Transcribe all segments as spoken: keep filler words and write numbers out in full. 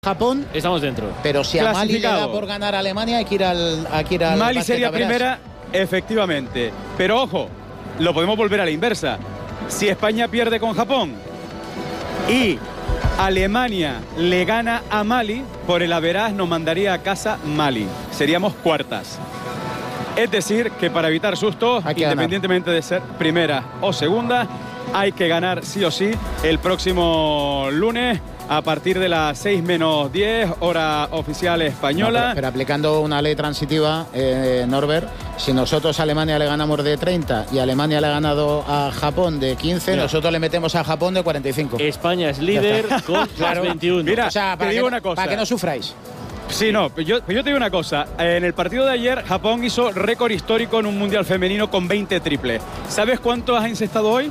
Japón, estamos dentro. Pero si a Mali le da por ganar a Alemania, hay que ir al, hay que ir al Mali sería verás. primera, efectivamente. Pero ojo, lo podemos volver a la inversa. Si España pierde con Japón y Alemania le gana a Mali, por el average nos mandaría a casa Mali. Seríamos cuartas. Es decir, que para evitar sustos, independientemente de ser primera o segunda, hay que ganar sí o sí el próximo lunes a partir de las seis menos diez, hora oficial española. No, pero, pero aplicando una ley transitiva, eh, Norbert, si nosotros a Alemania le ganamos de treinta y Alemania le ha ganado a Japón de quince, mira, nosotros le metemos a Japón de cuarenta y cinco. España es líder con claro. veintiuno. Mira, o sea, te digo que, una cosa. Para que no sufráis. Sí, no, yo, yo te digo una cosa. En el partido de ayer, Japón hizo récord histórico en un mundial femenino con veinte triples. ¿Sabes cuántos has encestado hoy?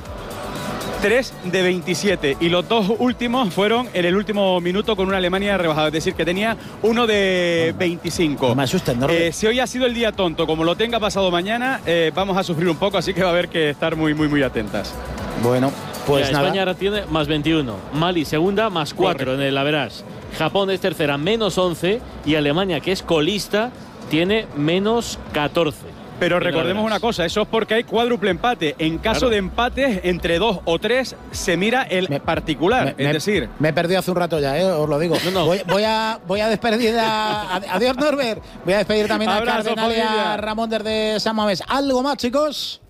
tres de veintisiete, y los dos últimos fueron en el último minuto con una Alemania rebajada, es decir, que tenía uno de veinticinco. No me asustes, ¿no? Eh, si hoy ha sido el día tonto, como lo tenga pasado mañana, eh, vamos a sufrir un poco, así que va a haber que estar muy, muy, muy atentas. Bueno, pues ya, nada. España ahora tiene más veintiuno, Mali segunda más cuatro en el average, Japón es tercera menos once y Alemania, que es colista, tiene menos catorce. Pero recordemos una cosa, eso es porque hay cuádruple empate. En caso claro. de empates entre dos o tres, se mira el me, particular. Me, es me, decir... Me he perdido hace un rato ya, ¿eh? Os lo digo. No, no. Voy, voy, a, voy a despedir a... Adiós, Norbert. Voy a despedir también a Cardenal y a Ramón desde San Mamés. ¿Algo más, chicos?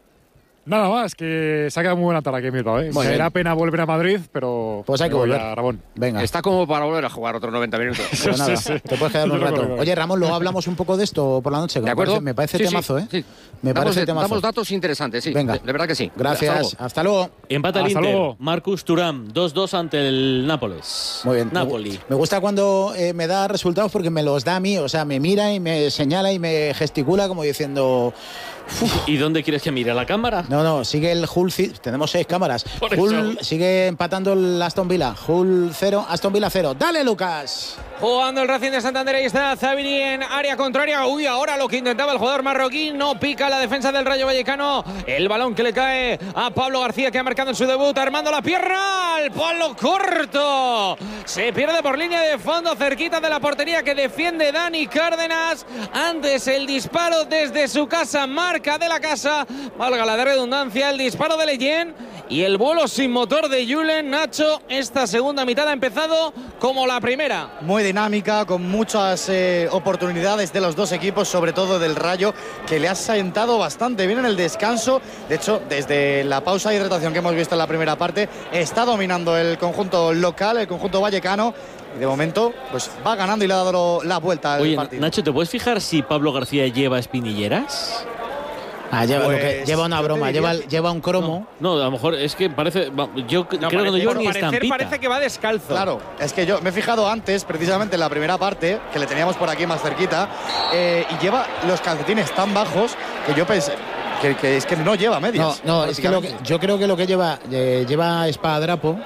Nada más, que se ha quedado muy buena tarde aquí en Bilbao, ¿eh? Me da pena volver a Madrid, pero... Pues hay que volver. A Ramón. Venga. Está como para volver a jugar otros noventa minutos. Pues nada, sí, sí. Te puedes quedar un rato. Oye, Ramón, luego hablamos un poco de esto por la noche. ¿De acuerdo? Me parece, me parece sí, temazo, sí, ¿eh? Sí. Me damos, parece temazo. Damos datos interesantes, sí. Venga. De, de verdad que sí. Gracias. Hasta luego. Empata el Hasta Inter. luego. Marcus Thuram, dos dos ante el Nápoles. Muy bien. Napoli. Me gusta cuando eh, me da resultados porque me los da a mí. O sea, me mira y me señala y me gesticula como diciendo... Uf. ¿Y dónde quieres que mire? ¿A la cámara? No, no, sigue el Hull. Tenemos seis cámaras. Hull sigue empatando el Aston Villa. Hull cero, Aston Villa cero. ¡Dale, Lucas! Jugando el Racing de Santander, ahí está Zabiri en área contraria. Uy, ahora lo que intentaba el jugador marroquí, no pica la defensa del Rayo Vallecano. El balón que le cae a Pablo García, que ha marcado en su debut, armando la pierna, el palo corto. Se pierde por línea de fondo, cerquita de la portería que defiende Dani Cárdenas. Antes el disparo desde su casa, marca de la casa, valga la de redundancia, el disparo de Leyen. Y el vuelo sin motor de Julen. Nacho, esta segunda mitad ha empezado como la primera. Muy dinámica, con muchas eh, oportunidades de los dos equipos, sobre todo del Rayo, que le ha sentado bastante bien en el descanso. De hecho, desde la pausa de hidratación que hemos visto en la primera parte, está dominando el conjunto local, el conjunto vallecano. Y de momento, pues va ganando y le ha dado la vuelta al Oye, partido. Nacho, ¿te puedes fijar si Pablo García lleva espinilleras? Ah, lleva, pues, lo que, lleva una broma, lleva, lleva un cromo. No, no, a lo mejor es que parece. Yo no, creo parece, que no lleva ni parecer, estampita. Parece que va descalzo. Claro, es que yo me he fijado antes, precisamente en la primera parte, que le teníamos por aquí más cerquita, eh, y lleva los calcetines tan bajos que yo pensé que, que es que no lleva medias. No, no, es que, lo que yo creo que lo que lleva, eh, lleva espadadrapo.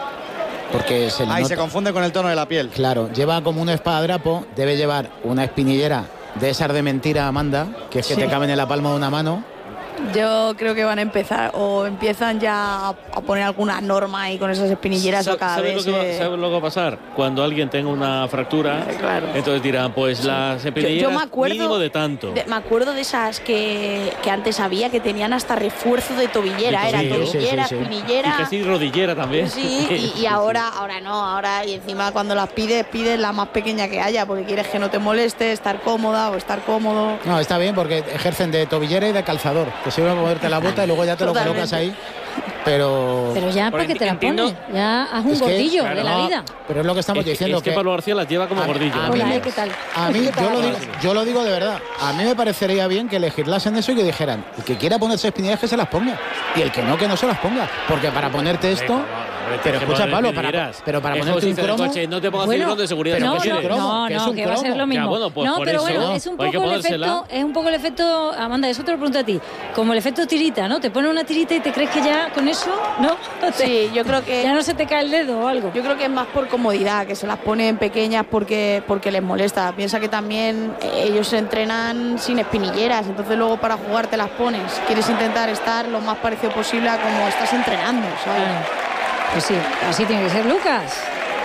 Porque se le Ahí nota, se confunde con el tono de la piel. Claro, lleva como un espadadrapo, debe llevar una espinillera de esas de mentira, Amanda, que es que sí. te caben en la palma de una mano. Yo creo que van a empezar o empiezan ya a poner alguna norma ahí con esas espinilleras o cada ¿sabes vez. Lo que va, ¿Sabes lo que va a pasar? Cuando alguien tenga una fractura, claro. entonces dirán, pues sí. las espinilleras yo, yo me acuerdo, mínimo de tanto. De, me acuerdo de esas que, que antes había que tenían hasta refuerzo de tobillera, sí, era sí, tobillera, sí, sí, sí. espinillera. Y casi rodillera también. Sí, y, y ahora, ahora no, ahora y encima cuando las pides, pides la más pequeña que haya, porque quieres que no te moleste, estar cómoda o estar cómodo. No, está bien porque ejercen de tobillera y de calzador. Que sirve para ponerte la bota y luego ya te Totalmente. Lo colocas ahí. Pero pero ya para que te la pones, ya haz un es que, gordillo claro, de la vida. Pero es lo que estamos es, diciendo. Es que, que Pablo García las lleva como a, gordillo. A mí, Hola, ¿qué tal? A mí yo, lo digo, yo lo digo de verdad. A mí me parecería bien que legislasen eso y que dijeran, el que quiera ponerse espinillas que se las ponga. Y el que no, que no se las ponga. Porque para ponerte esto... Pero escucha, Pablo, para, pero para ponerte un cromo... Coche, no te pongas bueno, cinturón de seguridad. No, no, no, no, no, que, que va a ser lo mismo. Ya, bueno, pues no, pero eso, bueno, es un, poco el efecto, es un poco el efecto... Amanda, eso te lo pregunto a ti. Como el efecto tirita, ¿no? Te pone una tirita y te crees que ya con eso, ¿no? Sí, yo creo que... Ya no se te cae el dedo o algo. Yo creo que es más por comodidad, que se las ponen pequeñas porque, porque les molesta. Piensa que también ellos se entrenan sin espinilleras, entonces luego para jugar te las pones. Quieres intentar estar lo más parecido posible a como estás entrenando, ¿sabes? Ah. Pues sí, así tiene que ser, Lucas.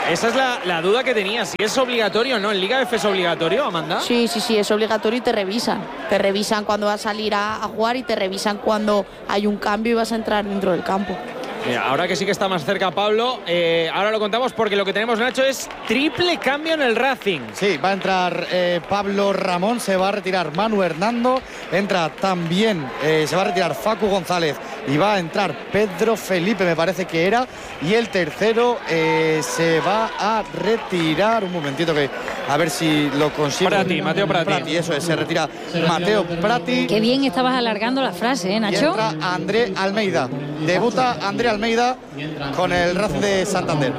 Esa es la, la duda que tenía, si es obligatorio o no. ¿En Liga F es obligatorio, Amanda? Sí, sí, sí, es obligatorio y te revisan. Te revisan cuando vas a salir a, a jugar y te revisan cuando hay un cambio y vas a entrar dentro del campo. Mira, ahora que sí que está más cerca Pablo, eh, ahora lo contamos porque lo que tenemos, Nacho, es triple cambio en el Racing. Sí, va a entrar eh, Pablo Ramón, se va a retirar Manu Hernando, entra también, eh, se va a retirar Facu González y va a entrar Pedro Felipe, me parece que era, y el tercero eh, se va a retirar, un momentito que a ver si lo consigo. Prati, Mateo Prati. Prati, eso es, se retira Mateo Prati. Qué bien estabas alargando la frase, ¿eh, Nacho? Y entra André Almeida, debuta André Almeida con el Racing de Santander.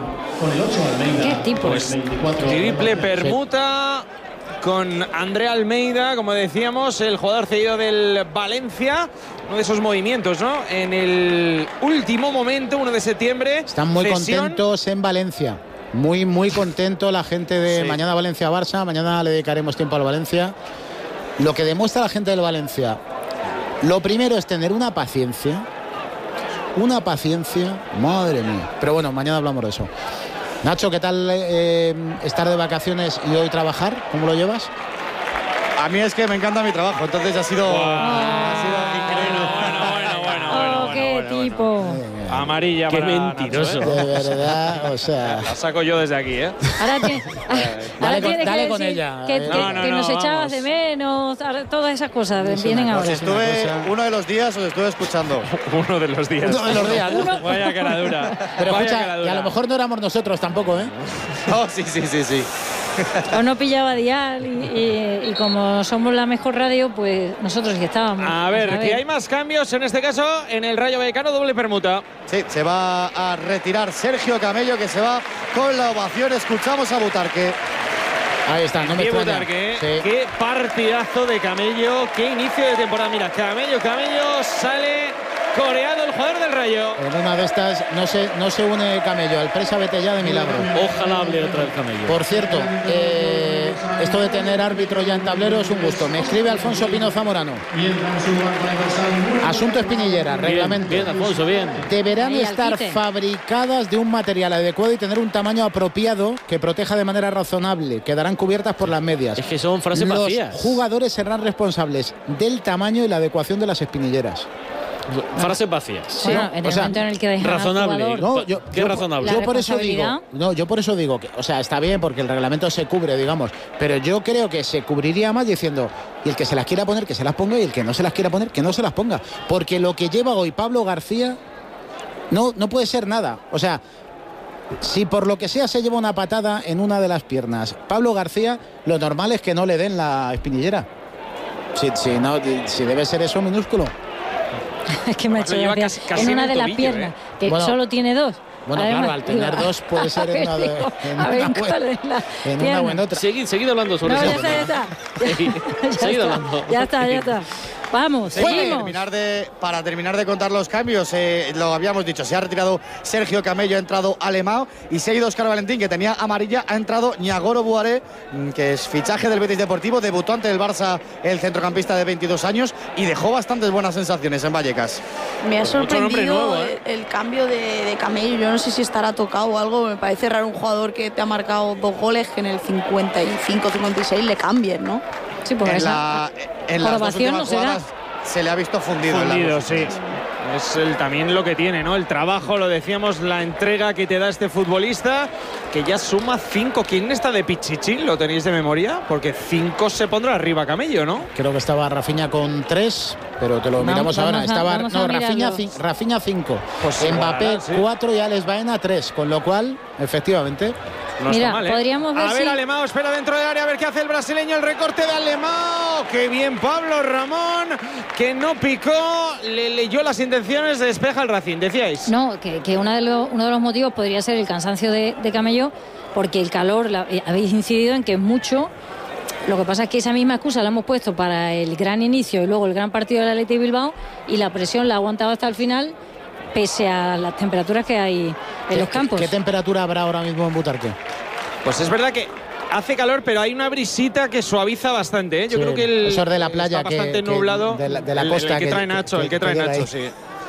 ¿Qué tipo? Pues, triple permuta con André Almeida, como decíamos, el jugador cedido del Valencia. Uno de esos movimientos, ¿no? En el último momento, uno de septiembre. Están muy cesión. contentos en Valencia. Muy, muy contento la gente de sí. Mañana Valencia-Barça. Mañana le dedicaremos tiempo al Valencia. Lo que demuestra la gente del Valencia, lo primero es tener una paciencia. Una paciencia, madre mía. Pero bueno, mañana hablamos de eso. Nacho, ¿qué tal eh, estar de vacaciones y hoy trabajar? ¿Cómo lo llevas? A mí es que me encanta mi trabajo, entonces ha sido, wow. ha sido increíble. Bueno, bueno, bueno, bueno, oh, bueno, qué bueno, tipo. Bueno. Amarilla qué para mentiroso. Nacho, ¿eh? De verdad, o sea. La saco yo desde aquí, ¿eh? Ahora, que, ahora dale con, tienes dale que con decir ella. que, eh. que, no, no, que no, nos vamos. echabas de menos, todas esas cosas Es vienen una ahora. cosa, Estuve uno de los días, os estuve escuchando. Uno de los días. Uno de los días. ¿no? Vaya cara dura. Pero Vaya escucha, cara dura. que a lo mejor no éramos nosotros tampoco, ¿eh? Oh, sí, sí, sí, sí. O no pillaba dial y, y, y como somos la mejor radio, pues nosotros sí estábamos. A ver, que hay más cambios, en este caso, en el Rayo Vallecano, doble permuta. Sí, se va a retirar Sergio Camello, que se va con la ovación. Escuchamos a Butarque. Ahí está, no me Qué extraña. Butarque, ¿eh? Sí. Qué partidazo de Camello, qué inicio de temporada. Mira, Camello, Camello, sale coreado el jugador del Rayo. En una de estas no se, no se une Camello al Presa, vete ya de milagro. Ojalá hable otra vez Camello. Por cierto, eh, esto de tener árbitro ya en tablero es un gusto. Me escribe Alfonso Pino Zamorano. Asunto espinillera, reglamento. Bien, bien, Alfonso, bien. Deberán Ahí, estar Alquite. fabricadas de un material adecuado y tener un tamaño apropiado que proteja de manera razonable. Quedarán cubiertas por las medias. Es que son frases Los vacías. jugadores serán responsables del tamaño y la adecuación de las espinilleras. Frases vacías. Sí, no, en el o sea, momento en el que dejan razonable. al jugador, No, yo, ¿Qué yo- razonable? Yo La por eso digo, responsabilidad. no, yo por eso digo que, o sea, está bien porque el reglamento se cubre, digamos, pero yo creo que se cubriría más diciendo, y el que se las quiera poner, que se las ponga, y el que no se las quiera poner, que no se las ponga, porque lo que lleva hoy Pablo García no, no puede ser nada. O sea, si por lo que sea se lleva una patada en una de las piernas, Pablo García, lo normal es que no le den la espinillera. Si, si, no, si debe ser eso minúsculo. es que me ha hecho Lo lleva gracia. casi- casi en en una el de las tobillo, piernas, ¿eh? que Bueno. solo tiene dos. Bueno, Además, claro, al tener digo, dos puede ser en una, de, digo, en a ver, una, o en- ¿cuál es la en una pierna? o en otra. Seguid, seguid hablando sobre No, ya eso. está, ya está. Sí, Ya seguid está, hablando. ya está, ya está. Vamos, Para seguimos. terminar, de, para terminar de contar los cambios, eh, lo habíamos dicho, se ha retirado Sergio Camello, ha entrado Alemão y se ha ido Óscar Valentín, que tenía amarilla, ha entrado Ñagoro Buaré, mm, que es fichaje del Betis Deportivo, debutó ante el Barça el centrocampista de veintidós años y dejó bastantes buenas sensaciones en Vallecas. Me ha Mucho nombre sorprendido nuevo, ¿eh? el, el cambio de, de Camello. Yo no sé si estará tocado o algo. Me parece raro un jugador que te ha marcado dos goles que en el cincuenta y cinco cincuenta y seis le cambien, ¿no? Sí, por En, esa la, en las dos jorobación últimas no será. jugadas se le ha visto fundido. en las Fundido, dos sí. últimas. Es el, también lo que tiene, ¿no? El trabajo, lo decíamos, la entrega que te da este futbolista, que ya suma cinco. ¿Quién está de Pichichi? ¿Lo tenéis de memoria? Porque cinco se pondrá arriba Camello, ¿no? Creo que estaba Rafinha con tres, pero te lo Vamos- miramos ahora. vamos a- Estaba vamos a no, Rafinha, mirarlo. cin- Rafinha cinco, Pues Mbappé igual, sí. cuatro y Alex Baena tres, con lo cual, efectivamente, No Mira, está mal, ¿eh? podríamos ver A ver, si- Alemão espera dentro del área a ver qué hace el brasileño. El recorte de Alemão. ¡Qué bien Pablo Ramón! Que no picó, le leyó las intenciones, despeja el Racing. Decíais. No, que, que uno, de los, uno de los motivos podría ser el cansancio de, de Camello, porque el calor, la- eh, habéis incidido en que es mucho. Lo que pasa es que esa misma excusa la hemos puesto para el gran inicio y luego el gran partido del Athletic Bilbao, y la presión la ha aguantado hasta el final, pese a las temperaturas que hay en los campos. ¿qué temperatura habrá ahora mismo en Butarque? Pues es verdad que hace calor, pero hay una brisita que suaviza bastante, ¿eh? Yo Sí, creo que el, eso es de la playa está que- bastante que nublado. de la- de la el- costa el que, que- trae Nacho, que- el que trae que llega Nacho, ahí. sí.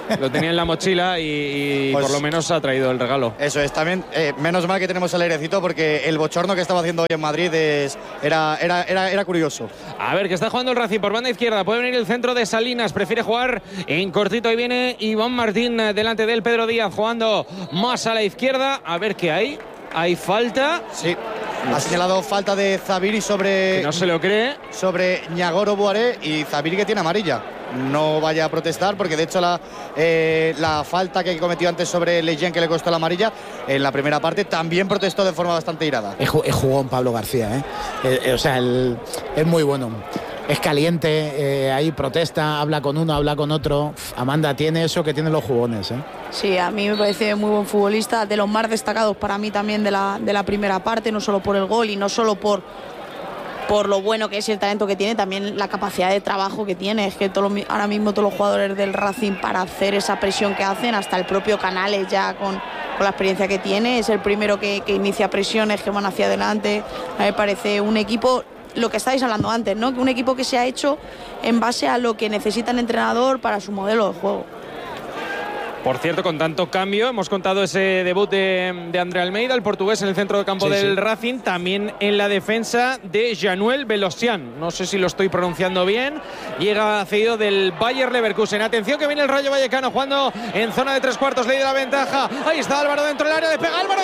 Lo tenía en la mochila y, y pues, por lo menos ha traído el regalo. Eso es, también, eh, menos mal que tenemos el airecito porque el bochorno que estaba haciendo hoy en Madrid es, era, era, era, era curioso. A ver, que está jugando el Racing por banda izquierda. Puede venir el centro de Salinas, prefiere jugar en cortito. Ahí viene Iván Martín delante de él, Pedro Díaz jugando más a la izquierda. A ver qué hay. Hay falta. Sí. Ha señalado falta de Zabiri sobre... Que no se lo cree. Sobre Ñagoro Buaré y Zabiri que tiene amarilla. No vaya a protestar porque de hecho la, eh, la falta que cometió antes sobre Leyen, que le costó la amarilla, en la primera parte también protestó de forma bastante irada. Es, es jugón Pablo García, ¿eh? eh o sea, el, es muy bueno. Es caliente, eh, ahí protesta, habla con uno, habla con otro. Amanda, tiene eso que tienen los jugones, ¿eh? Sí, a mí me parece muy buen futbolista, de los más destacados para mí también de la, de la primera parte, no solo por el gol y no solo por, por lo bueno que es y el talento que tiene, también la capacidad de trabajo que tiene. Es que todo lo, ahora mismo todos los jugadores del Racing, para hacer esa presión que hacen, hasta el propio Canales ya con, con la experiencia que tiene, es el primero que, que inicia presiones, que van hacia adelante. A mí me parece un equipo... Lo que estáis hablando antes, ¿no? Que un equipo que se ha hecho en base a lo que necesita el entrenador para su modelo de juego. Por cierto, con tanto cambio, hemos contado ese debut de, de André Almeida, el portugués en el centro de campo sí, del sí. Racing, también en la defensa de Januel Velosian. No sé si lo estoy pronunciando bien. Llega cedido del Bayer Leverkusen. Atención que viene el Rayo Vallecano jugando en zona de tres cuartos, ley de la ventaja. Ahí está Álvaro dentro del área, le pega Álvaro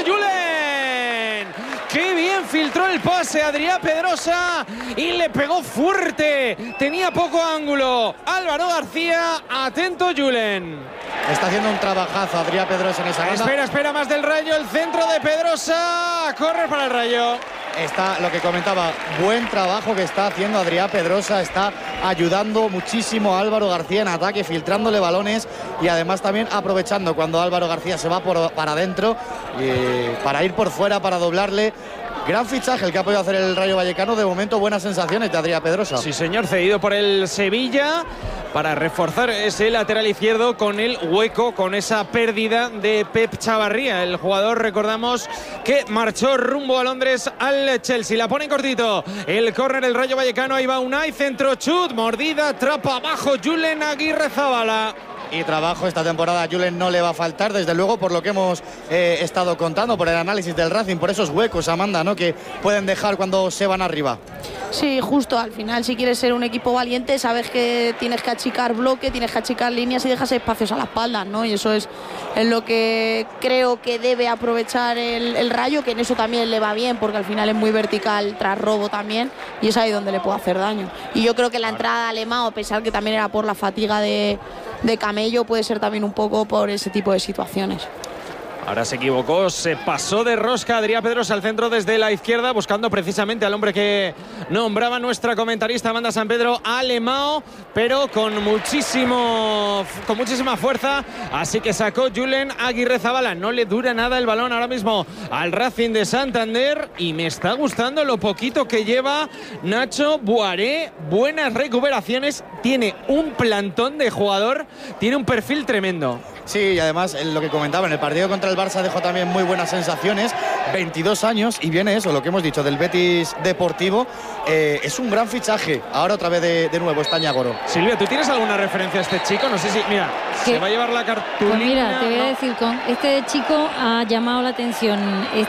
Julen. ¡Qué bien filtró el pase Adrià Pedrosa y le pegó fuerte! Tenía poco ángulo Álvaro García. Atento Julen. Está haciendo un trabajazo Adrià Pedrosa en esa banda. Espera, espera, más del Rayo. El centro de Pedrosa. Corre para el Rayo. Está lo que comentaba, buen trabajo que está haciendo Adrià Pedrosa, está ayudando muchísimo a Álvaro García en ataque, filtrándole balones y además también aprovechando cuando Álvaro García se va por, para adentro, eh, para ir por fuera, para doblarle. Gran fichaje el que ha podido hacer el Rayo Vallecano. De momento buenas sensaciones de Adrià Pedrosa. Sí señor, cedido por el Sevilla para reforzar ese lateral izquierdo con el hueco, con esa pérdida de Pep Chavarría. El jugador, recordamos, que marchó rumbo a Londres al Chelsea. La pone en cortito el córner del Rayo Vallecano. Ahí va Unai, centro, chut, mordida, trapa abajo Julen Aguirrezabala. Y trabajo esta temporada a Julen no le va a faltar, desde luego, por lo que hemos eh, estado contando, por el análisis del Racing, por esos huecos, Amanda, ¿no?, que pueden dejar cuando se van arriba. Sí, justo, al final, si quieres ser un equipo valiente, sabes que tienes que achicar bloque, tienes que achicar líneas y dejas espacios a la espalda, ¿no? Y eso es, es lo que creo que debe aprovechar el, el Rayo, que en eso también le va bien, porque al final es muy vertical tras robo también, y es ahí donde le puede hacer daño. Y yo creo que la entrada de Alemão, a pesar que también era por la fatiga de, de Camello, puede ser también un poco por ese tipo de situaciones. Ahora se equivocó, se pasó de rosca Adrià Pedrosa al centro desde la izquierda, buscando precisamente al hombre que nombraba nuestra comentarista Amanda San Pedro, Alemão, pero con muchísimo con muchísima fuerza, así que sacó Julen Aguirrezabala. No le dura nada el balón ahora mismo al Racing de Santander y me está gustando lo poquito que lleva Nacho Buaré. Buenas recuperaciones, tiene un plantón de jugador, tiene un perfil tremendo. Sí, y además lo que comentaba, en el partido contra el Barça dejó también muy buenas sensaciones, veintidós años, y viene eso, lo que hemos dicho del Betis Deportivo, eh, es un gran fichaje. Ahora otra vez de, de nuevo está Ñagoro. Silvia, ¿tú tienes alguna referencia a este chico? No sé si, mira, ¿qué? Se va a llevar la cartulina. Pues mira, te voy a decir, con este chico ha llamado la atención,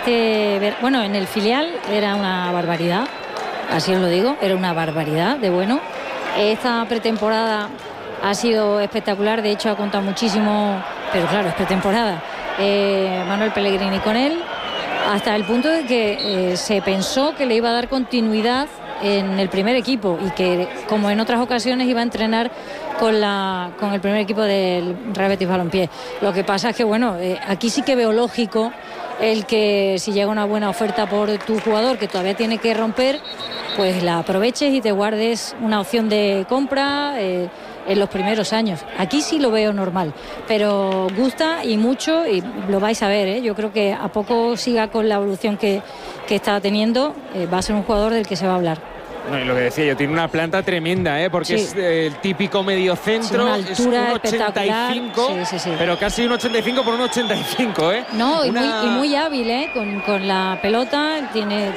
este, bueno, en el filial era una barbaridad, así os lo digo, era una barbaridad de bueno. Esta pretemporada ha sido espectacular, de hecho ha contado muchísimo, pero claro, es pretemporada, eh, Manuel Pellegrini con él, hasta el punto de que eh, se pensó que le iba a dar continuidad en el primer equipo y que, como en otras ocasiones, iba a entrenar con, la, con el primer equipo del Real Betis Balompié. Lo que pasa es que, bueno, eh, aquí sí que veo lógico el que si llega una buena oferta por tu jugador que todavía tiene que romper, pues la aproveches y te guardes una opción de compra eh, en los primeros años. Aquí sí lo veo normal, pero gusta y mucho, y lo vais a ver, ¿eh? Yo creo que a poco siga con la evolución que, que está teniendo, eh, va a ser un jugador del que se va a hablar. No, y lo que decía yo, tiene una planta tremenda, ¿eh? Porque sí, es eh, el típico mediocentro, sí, una altura, es un ochenta y cinco, sí, sí, sí. Pero casi un ochenta y cinco por un ochenta y cinco, ¿eh? No, una... y, muy, y muy hábil, ¿eh? Con, con la pelota, tiene...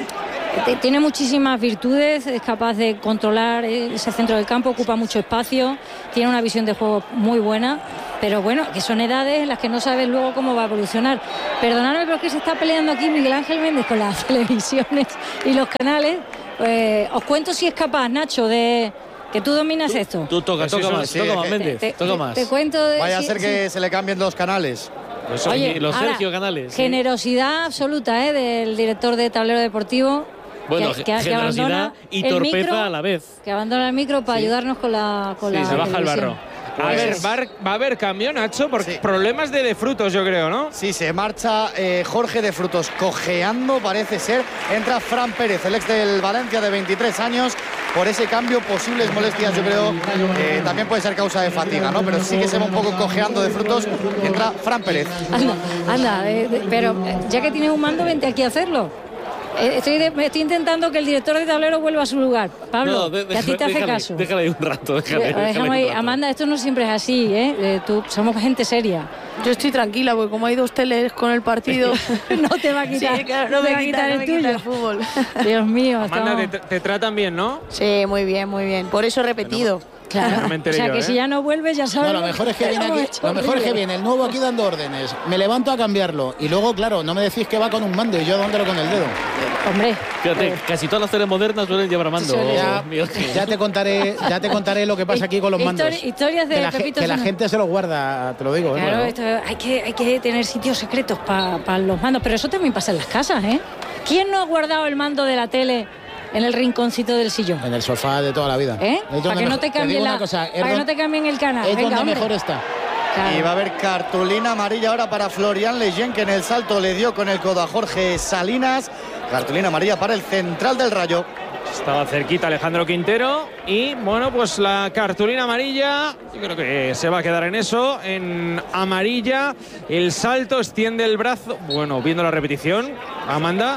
Tiene muchísimas virtudes, es capaz de controlar ese centro del campo, ocupa mucho espacio, tiene una visión de juego muy buena, pero bueno, que son edades en las que no sabes luego cómo va a evolucionar. Perdonadme, pero que se está peleando aquí Miguel Ángel Méndez con las televisiones y los canales. Pues, os cuento si es capaz, Nacho, de que tú dominas tú, esto. Tú toca, toca sí, más, sí, toca sí, más, te, Méndez, te, toca te, más. Te cuento de, Vaya sí, a ser que sí. se le cambien los canales. Pues, Oye, los ahora, Sergio Canales. ¿sí? Generosidad absoluta, ¿eh? Del director de Tablero Deportivo. Bueno, que, que, que generosidad y torpeza micro, a la vez. Que abandona el micro para sí. ayudarnos con la con Sí, la se baja el barro. A ver, va, va a haber cambio, Nacho, porque sí. problemas de, de frutos, yo creo, ¿no? Sí, se marcha eh, Jorge de Frutos cojeando, parece ser. Entra Fran Pérez, el ex del Valencia de veintitrés años. Por ese cambio, posibles molestias, yo creo, eh, también puede ser causa de fatiga, ¿no? Pero sí que se va un poco cojeando de Frutos. Entra Fran Pérez. Anda, anda eh, de, pero ya que tienes un mando, vente aquí a hacerlo. Estoy, de, estoy intentando que el director de tablero vuelva a su lugar. Pablo, no, de, que a ti te hace déjale, caso. Déjale ahí un rato. Déjale, de, déjale ahí. un rato. Amanda, esto no siempre es así, ¿eh? Eh, tú, somos gente seria. Yo estoy tranquila porque como hay dos teles con el partido, no te va a quitar, sí, claro, no, no me va a quitar, quitar el no tuyo. Quita el fútbol. Dios mío. Amanda, te, te tratan bien, ¿no? Sí, muy bien, muy bien. Por eso he repetido. Bueno, claro. no me O sea, yo, que ¿eh? si ya no vuelves, ya sabes. No, lo mejor es que viene aquí, lo mejor es que viene el nuevo aquí dando órdenes. Me levanto a cambiarlo y luego, claro, no me decís que va con un mando y yo dándolo con el dedo. Hombre, fíjate, eh, casi todas las teles modernas suelen llevar mando. Ya, ya te contaré, ya te contaré lo que pasa aquí con los mandos. Histori historias de que la, Pepito que la Sano. gente se los guarda, te lo digo. ¿eh? Claro, Bueno. esto, hay, que, hay que tener sitios secretos para pa los mandos, pero eso también pasa en las casas, ¿eh? ¿Quién no ha guardado el mando de la tele en el rinconcito del sillón? En el sofá de toda la vida. ¿Eh? Para que no te cambien la, cosa, para que no te cambien el canal. Es Venga, donde hombre. mejor está. Claro. Y va a haber cartulina amarilla ahora para Florian Lejeune, que en el salto le dio con el codo a Jorge Salinas. Cartulina amarilla para el central del Rayo. Estaba cerquita Alejandro Quintero y bueno, pues la cartulina amarilla, yo creo que se va a quedar en eso, en amarilla, el salto, extiende el brazo, bueno, viendo la repetición, Amanda,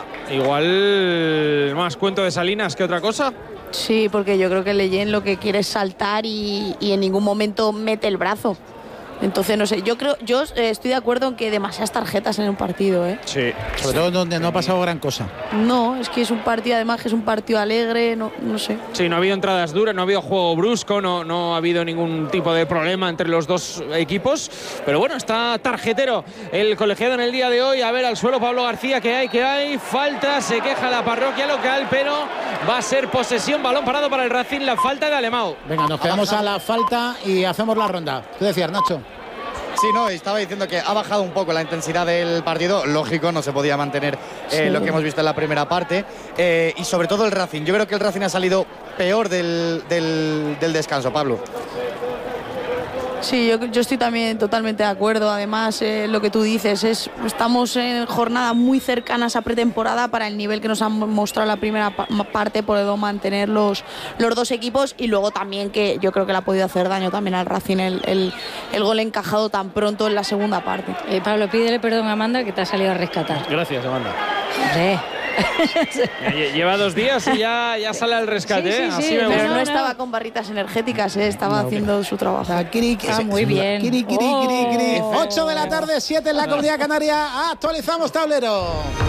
igual más cuento de Salinas que otra cosa. Sí, porque yo creo que Leyen lo que quiere es saltar y, y en ningún momento mete el brazo. Entonces, no sé, yo creo, yo eh, estoy de acuerdo en que demasiadas tarjetas en un partido, ¿eh? Sí. Sobre todo donde no ha pasado gran cosa. No, es que es un partido, además que es un partido alegre, no, no sé. Sí, no ha habido entradas duras, no ha habido juego brusco, no, no ha habido ningún tipo de problema entre los dos equipos. Pero bueno, está tarjetero el colegiado en el día de hoy. A ver, al suelo Pablo García, que hay, que hay. Falta, se queja la parroquia local, pero va a ser posesión, balón parado para el Racing, la falta de Alemão. Venga, nos quedamos a la falta y hacemos la ronda. ¿Qué decías, Nacho? Sí, no, estaba diciendo que ha bajado un poco la intensidad del partido. Lógico, no se podía mantener eh, sí. lo que hemos visto en la primera parte. Eh, y sobre todo el Racing. Yo creo que el Racing ha salido peor del, del, del descanso, Pablo. Sí, yo, yo estoy también totalmente de acuerdo. Además, eh, lo que tú dices, es estamos en jornadas muy cercanas a pretemporada para el nivel que nos han mostrado la primera pa parte, puedo mantener los, los dos equipos y luego también que yo creo que le ha podido hacer daño también al Racing el, el, el gol encajado tan pronto en la segunda parte. Eh, Pablo, pídele perdón a Amanda que te ha salido a rescatar. Gracias, Amanda. Sí. Lleva dos días y ya, ya sale al rescate. Sí, sí, ¿eh? sí, Así me pero gusta. no estaba con barritas energéticas, ¿eh? Estaba no, haciendo okay. su trabajo. Ah, kiri, ah, muy bien. Kiri, kiri, oh. kiri, kiri. ocho de la tarde, siete en la Comunidad Canaria. Actualizamos tablero.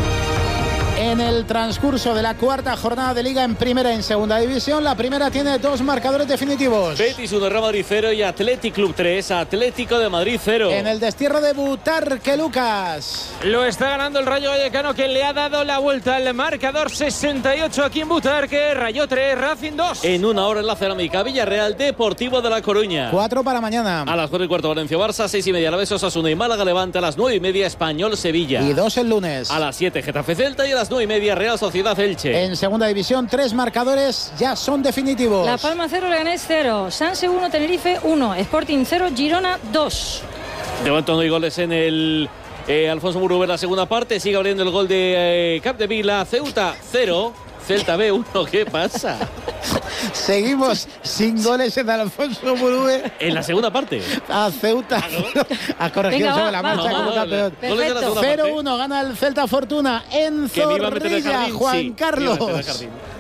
En el transcurso de la cuarta jornada de Liga en Primera y en Segunda División, la primera tiene dos marcadores definitivos. Betis uno, Real Madrid cero y Athletic Club tres, Atlético de Madrid cero. En el destierro de Butarque, Lucas. Lo está ganando el Rayo Vallecano, que le ha dado la vuelta al marcador. Sesenta y ocho aquí en Butarque, Rayo tres, Racing dos. En una hora en la Cerámica, Villarreal Deportivo de La Coruña. Cuatro para mañana. A las cuatro y cuarto Valencia Barça, seis y media Alavés Osasuna y Málaga Levante, a las nueve y media Español Sevilla. Y dos el lunes. A las siete Getafe Celta y a las nueve y media Real Sociedad Elche. En Segunda División, tres marcadores ya son definitivos. La Palma cero, Leganés cero, Sanse uno, Tenerife uno, Sporting cero, Girona dos. De momento no hay goles en el eh, Alfonso Muruber la segunda parte. Sigue abriendo el gol de eh, Capdevila. Ceuta cero, Celta B uno. ¿Qué pasa? Seguimos sin goles en Alfonso Muruber. En la segunda parte. A Ceuta. Ha corregido sobre la marcha como campeón. cero uno gana el Celta Fortuna en Zorrilla. Juan sí, Carlos.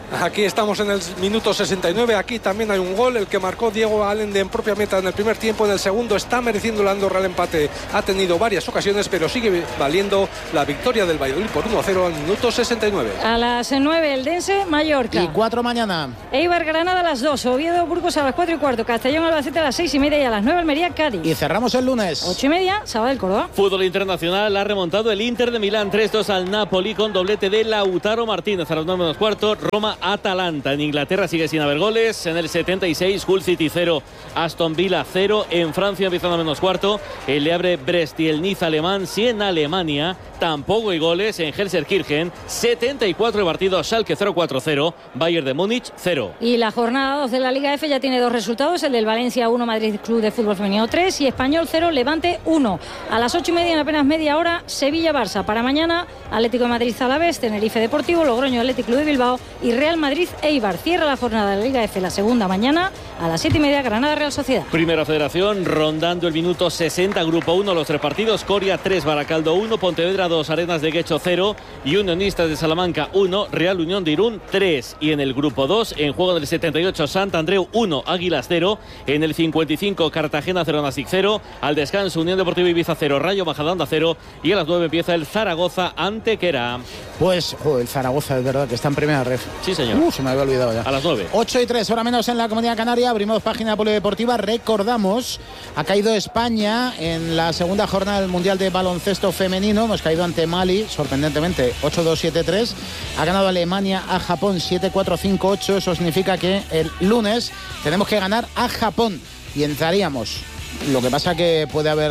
Aquí estamos en el minuto sesenta y nueve. Aquí también hay un gol, el que marcó Diego Allende en propia meta en el primer tiempo. En el segundo está mereciendo la Andorra el empate. Ha tenido varias ocasiones, pero sigue valiendo la victoria del Valladolid por uno a cero al minuto sesenta y nueve. A las nueve, Eldense, Mallorca. Y cuatro mañana. Eibar, Granada a las dos. Oviedo, Burgos a las cuatro y cuarto. Castellón, Albacete a las seis y media. Y a las nueve, Almería, Cádiz. Y cerramos el lunes. Ocho y media, Sabadell, Córdoba. Fútbol internacional, ha remontado el Inter de Milán tres dos al Napoli con doblete de Lautaro Martínez. A las nueve menos cuarto, Roma-Atalanta. En Inglaterra sigue sin haber goles. En el setenta y seis, Hull City cero, Aston Villa cero. En Francia, empezando a menos cuarto, el Le Havre Brest y el Niza alemán. Si en Alemania tampoco hay goles, en Gelsenkirchen setenta y cuatro de partido, Schalke cero cuatro cero, Bayern de Múnich cero. Y la jornada dos de la Liga F ya tiene dos resultados, el del Valencia uno, Madrid Club de Fútbol Femenino tres y Español cero, Levante uno. A las ocho y media, en apenas media hora, Sevilla-Barça. Para mañana, Atlético de Madrid-Alavés, Tenerife Deportivo, Logroño Atlético Club de Bilbao y Real Madrid-Eibar. Cierra la jornada de la Liga F, la segunda mañana, a las siete y media, Granada-Real Sociedad. Primera Federación, rondando el minuto sesenta, Grupo uno, los tres partidos, Coria tres, Baracaldo uno, Pontevedra dos, Arenas de Guecho cero y Unionistas de Salamanca uno, Real Unión de Irún tres. Y en el Grupo dos, en juego del setenta y ocho, Sant Andreu uno, Águilas cero, en el cincuenta y cinco, Cartagena cero, Nastic cero, al descanso, Unión Deportiva Ibiza cero, Rayo Majadahonda cero y a las nueve empieza el Zaragoza Antequera. Pues, joder, el Zaragoza, es verdad, que está en primera ref. Sí, señor. Uh, se me había olvidado ya. A las nueve. ocho y tres, hora menos en la Comunidad Canaria. Abrimos página polideportiva. Recordamos, ha caído España en la segunda jornada del Mundial de Baloncesto Femenino. Hemos caído ante Mali, sorprendentemente, ocho dos siete tres. Ha ganado Alemania a Japón siete cuatro cinco ocho. Eso significa que el lunes tenemos que ganar a Japón y entraríamos. Lo que pasa que puede haber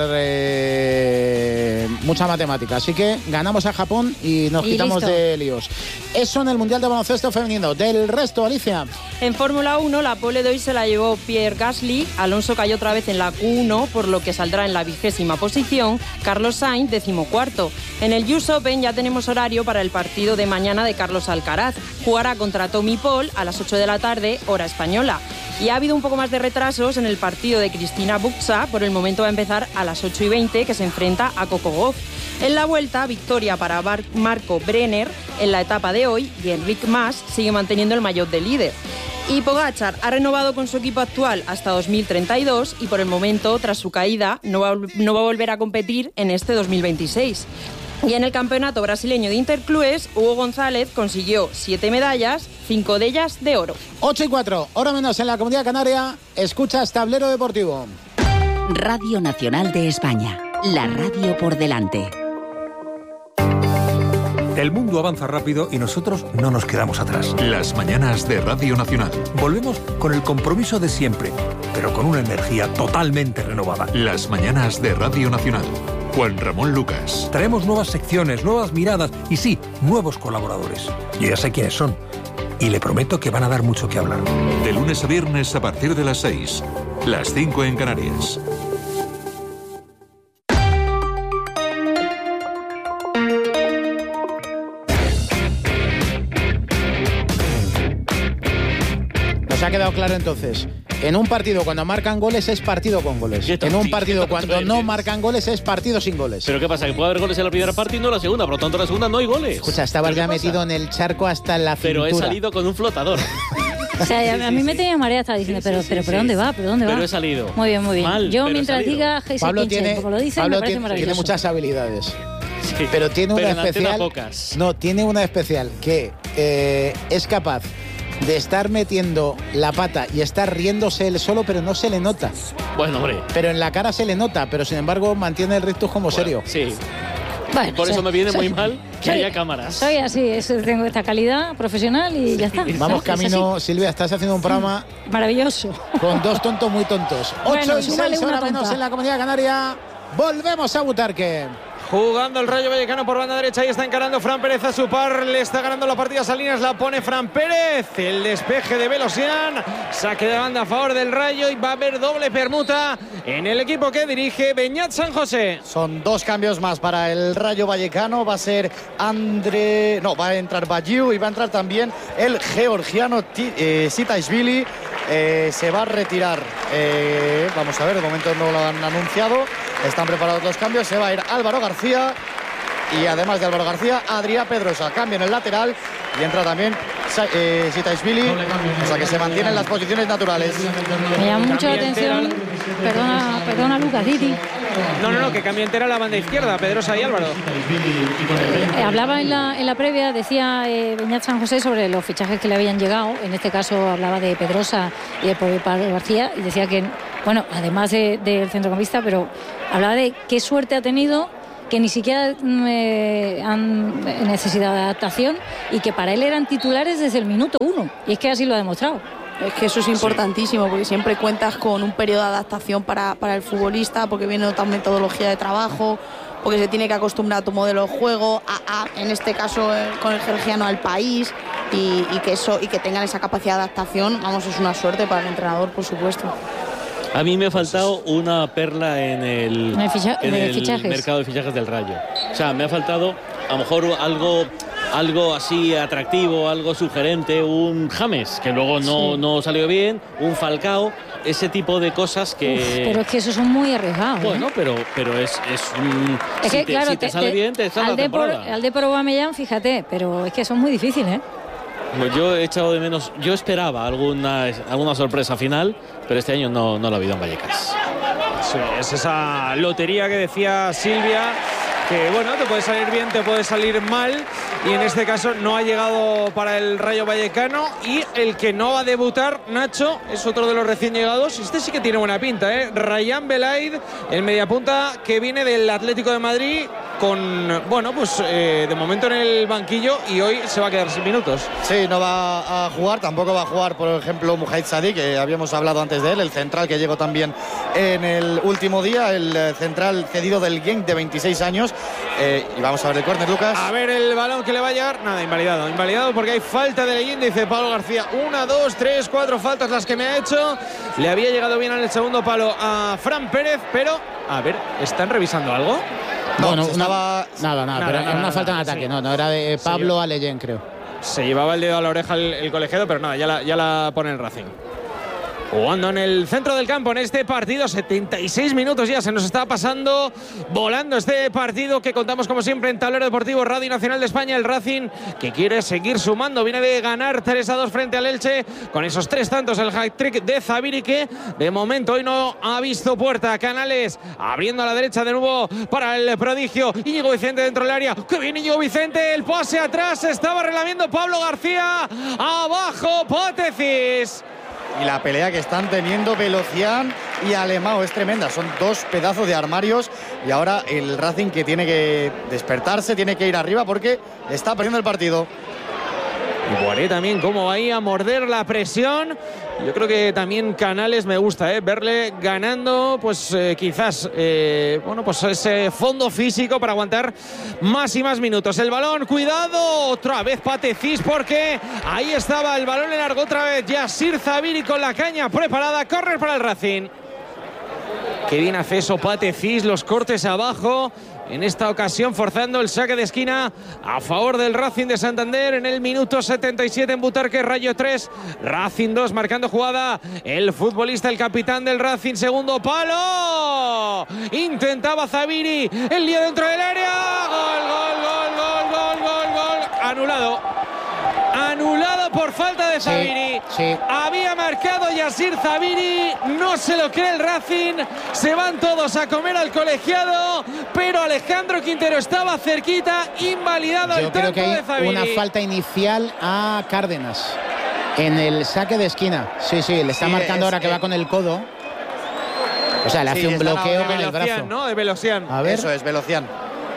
eh, mucha matemática. Así que ganamos a Japón y nos y quitamos listo. de líos. Eso en el Mundial de Baloncesto Femenino. Del resto, Alicia. En Fórmula uno, la pole de hoy se la llevó Pierre Gasly. Alonso cayó otra vez en la Q uno, por lo que saldrá en la vigésima posición. Carlos Sainz, decimocuarto. En el U S Open ya tenemos horario para el partido de mañana de Carlos Alcaraz. Jugará contra Tommy Paul a las ocho de la tarde, hora española. Y ha habido un poco más de retrasos en el partido de Cristina Buxa. Por el momento va a empezar a las ocho y veinte, que se enfrenta a Coco Gauff. En la vuelta, victoria para Bar- Marco Brenner en la etapa de hoy y Enric Mas sigue manteniendo el maillot de líder. Y Pogačar ha renovado con su equipo actual hasta dos mil treinta y dos y por el momento, tras su caída, no va, no va a volver a competir en este dos mil veintiséis. Y en el campeonato brasileño de Interclubes, Hugo González consiguió siete medallas, cinco de ellas de oro. ocho y cuatro, hora menos en la Comunidad Canaria. Escuchas Tablero Deportivo. Radio Nacional de España, la radio por delante. El mundo avanza rápido y nosotros no nos quedamos atrás. Las mañanas de Radio Nacional. Volvemos con el compromiso de siempre, pero con una energía totalmente renovada. Las mañanas de Radio Nacional. Juan Ramón Lucas. Traemos nuevas secciones, nuevas miradas y sí, nuevos colaboradores. Yo ya sé quiénes son y le prometo que van a dar mucho que hablar. De lunes a viernes a partir de las seis, las cinco en Canarias. Nos ha quedado claro entonces. En un partido cuando marcan goles es partido con goles. En un partido cuando no marcan goles es partido sin goles. ¿Pero qué pasa? ¿Que puede haber goles en la primera parte y no en la segunda? Por lo tanto, en la segunda no hay goles. Escucha, estabas ya metido en el charco hasta la cintura. Pero he salido con un flotador. O sea, a, a mí me tenía marea, estaba diciendo, pero, pero, ¿pero dónde va? ¿Pero dónde va? Pero he salido. Muy bien, muy bien. Mal, Yo mientras diga Pablo tiene, como lo dice, Pablo me parece tiene, maravilloso. tiene muchas habilidades. Sí, pero tiene pero una especial. Pocas. No, tiene una especial que eh, es capaz de estar metiendo la pata y estar riéndose él solo, pero no se le nota. Bueno, hombre. Pero en la cara se le nota, pero sin embargo mantiene el rictus como bueno, serio. Sí. Bueno, por eso soy, me viene soy, muy mal que soy, haya cámaras. Soy así, es, tengo esta calidad profesional y ya está. Vamos camino, Silvia, estás haciendo un programa maravilloso. Con dos tontos muy tontos. Bueno, ocho y seis horas menos en la Comunidad Canaria. Volvemos a Butarque. Jugando el Rayo Vallecano por banda derecha y está encarando Fran Pérez a su par. Le está ganando la partida Salinas, la pone Fran Pérez. El despeje de Velosian. Saque de banda a favor del Rayo y va a haber doble permuta en el equipo que dirige Beñat San José. Son dos cambios más para el Rayo Vallecano. Va a ser André... No, va a entrar Bayiu y va a entrar también el georgiano eh, Sitaishvili. Eh, se va a retirar. Eh, vamos a ver, de momento no lo han anunciado. Están preparados los cambios. Se va a ir Álvaro García. Y además de Álvaro García, Adrián Pedrosa. Cambia en el lateral. Y entra también eh, Sitaishvili, o sea que se mantienen las posiciones naturales. Me llama mucho la atención, perdona, perdona Lucas, Didi. No, no, no, que cambia entera la banda izquierda, Pedrosa y Álvaro. Eh, hablaba en la, en la previa, decía eh, Beñat San José sobre los fichajes que le habían llegado. En este caso hablaba de Pedrosa y de Pablo García, y decía que, bueno, además de, del centrocampista, pero hablaba de qué suerte ha tenido, que ni siquiera eh, han necesitado de adaptación y que para él eran titulares desde el minuto uno. Y es que así lo ha demostrado. Es que eso es importantísimo, porque siempre cuentas con un periodo de adaptación para, para el futbolista, porque viene otra metodología de trabajo, porque se tiene que acostumbrar a tu modelo de juego, a, a, en este caso eh, con el georgiano, al país, y, y, que eso, y que tengan esa capacidad de adaptación. Vamos, es una suerte para el entrenador, por supuesto. A mí me ha faltado una perla en el, en el, ficha en de el fichajes. mercado de fichajes del Rayo. O sea, me ha faltado a lo mejor algo, algo así atractivo, algo sugerente, un James, que luego no, sí. no salió bien, un Falcao, ese tipo de cosas que... Uf, pero es que esos son muy arriesgados. Bueno, ¿eh? pero, pero es, es un... Es si que, te, claro, si te, te sale te, bien, te sale la temporada. Al Depor Aubameyang, fíjate, pero es que son muy difíciles, ¿eh? Pues yo he echado de menos, yo esperaba alguna, alguna sorpresa final, pero este año no, no lo ha habido en Vallecas. Sí, es esa lotería que decía Silvia, que bueno, te puede salir bien, te puede salir mal, y en este caso no ha llegado para el Rayo Vallecano. Y el que no va a debutar, Nacho, es otro de los recién llegados. Este sí que tiene buena pinta, ¿eh? Rayán Belaid, el mediapunta que viene del Atlético de Madrid, con, bueno, pues eh, de momento en el banquillo, y hoy se va a quedar sin minutos. Sí, no va a jugar, tampoco va a jugar, por ejemplo, Mujahid Sadi, que habíamos hablado antes de él, el central que llegó también en el último día, el central cedido del Genk de veintiséis años. Eh, y vamos a ver el córner, Lucas. A ver el balón que le va a llegar. Nada, invalidado. Invalidado porque hay falta de leyenda, dice Pablo García. Una, dos, tres, cuatro faltas las que me ha hecho. Le había llegado bien en el segundo palo a Fran Pérez, pero a ver, ¿están revisando algo? No, no, no estaba... nada, nada, nada, pero nada, era una nada, falta en ataque, sí. no, no, era de Pablo a Leyen, creo. Se llevaba el dedo a la oreja el, el colegiado, pero nada, ya la, ya la pone el Racing. Jugando en el centro del campo en este partido, setenta y seis minutos ya, se nos está pasando volando este partido que contamos como siempre en Tablero Deportivo Radio Nacional de España. El Racing que quiere seguir sumando, viene de ganar tres a dos frente al Elche con esos tres tantos, el hat-trick de Zabiri, que de momento hoy no ha visto puerta. Canales abriendo a la derecha de nuevo para el prodigio Íñigo Vicente dentro del área. ¡Qué bien Íñigo Vicente! El pase atrás, estaba relamiendo Pablo García, abajo Potecis. Y la pelea que están teniendo Velocián y Alemão es tremenda. Son dos pedazos de armarios. Y ahora el Racing, que tiene que despertarse, tiene que ir arriba porque está perdiendo el partido. Y Boiré también, como va ahí a morder la presión. Yo creo que también Canales me gusta, ¿eh? Verle ganando, pues eh, quizás, eh, bueno, pues ese fondo físico para aguantar más y más minutos. El balón, cuidado, otra vez Potecis, porque ahí estaba el balón, le largó otra vez Yassir Zabiri con la caña preparada. Correr para el Racing. Qué bien hace eso Potecis, los cortes abajo. En esta ocasión forzando el saque de esquina a favor del Racing de Santander en el minuto setenta y siete en Butarque. Rayo tres, Racing dos, marcando jugada el futbolista, el capitán del Racing. Segundo palo, intentaba Zabiri, el lío dentro del área. Gol, gol, gol, gol, gol, gol, gol. Anulado. Anulado por falta de Zabiri. Sí, sí. Había marcado Yassir Zabiri. No se lo cree el Racing. Se van todos a comer al colegiado. Pero Alejandro Quintero estaba cerquita. Invalidado Yo el creo tanto que hay de Zabiri. una falta inicial a Cárdenas en el saque de esquina. Sí, sí, le está sí, marcando ahora que va con el codo. O sea, le sí, hace un bloqueo con el brazo. ¿No? De Velocián. A ver. Eso es, Velocián.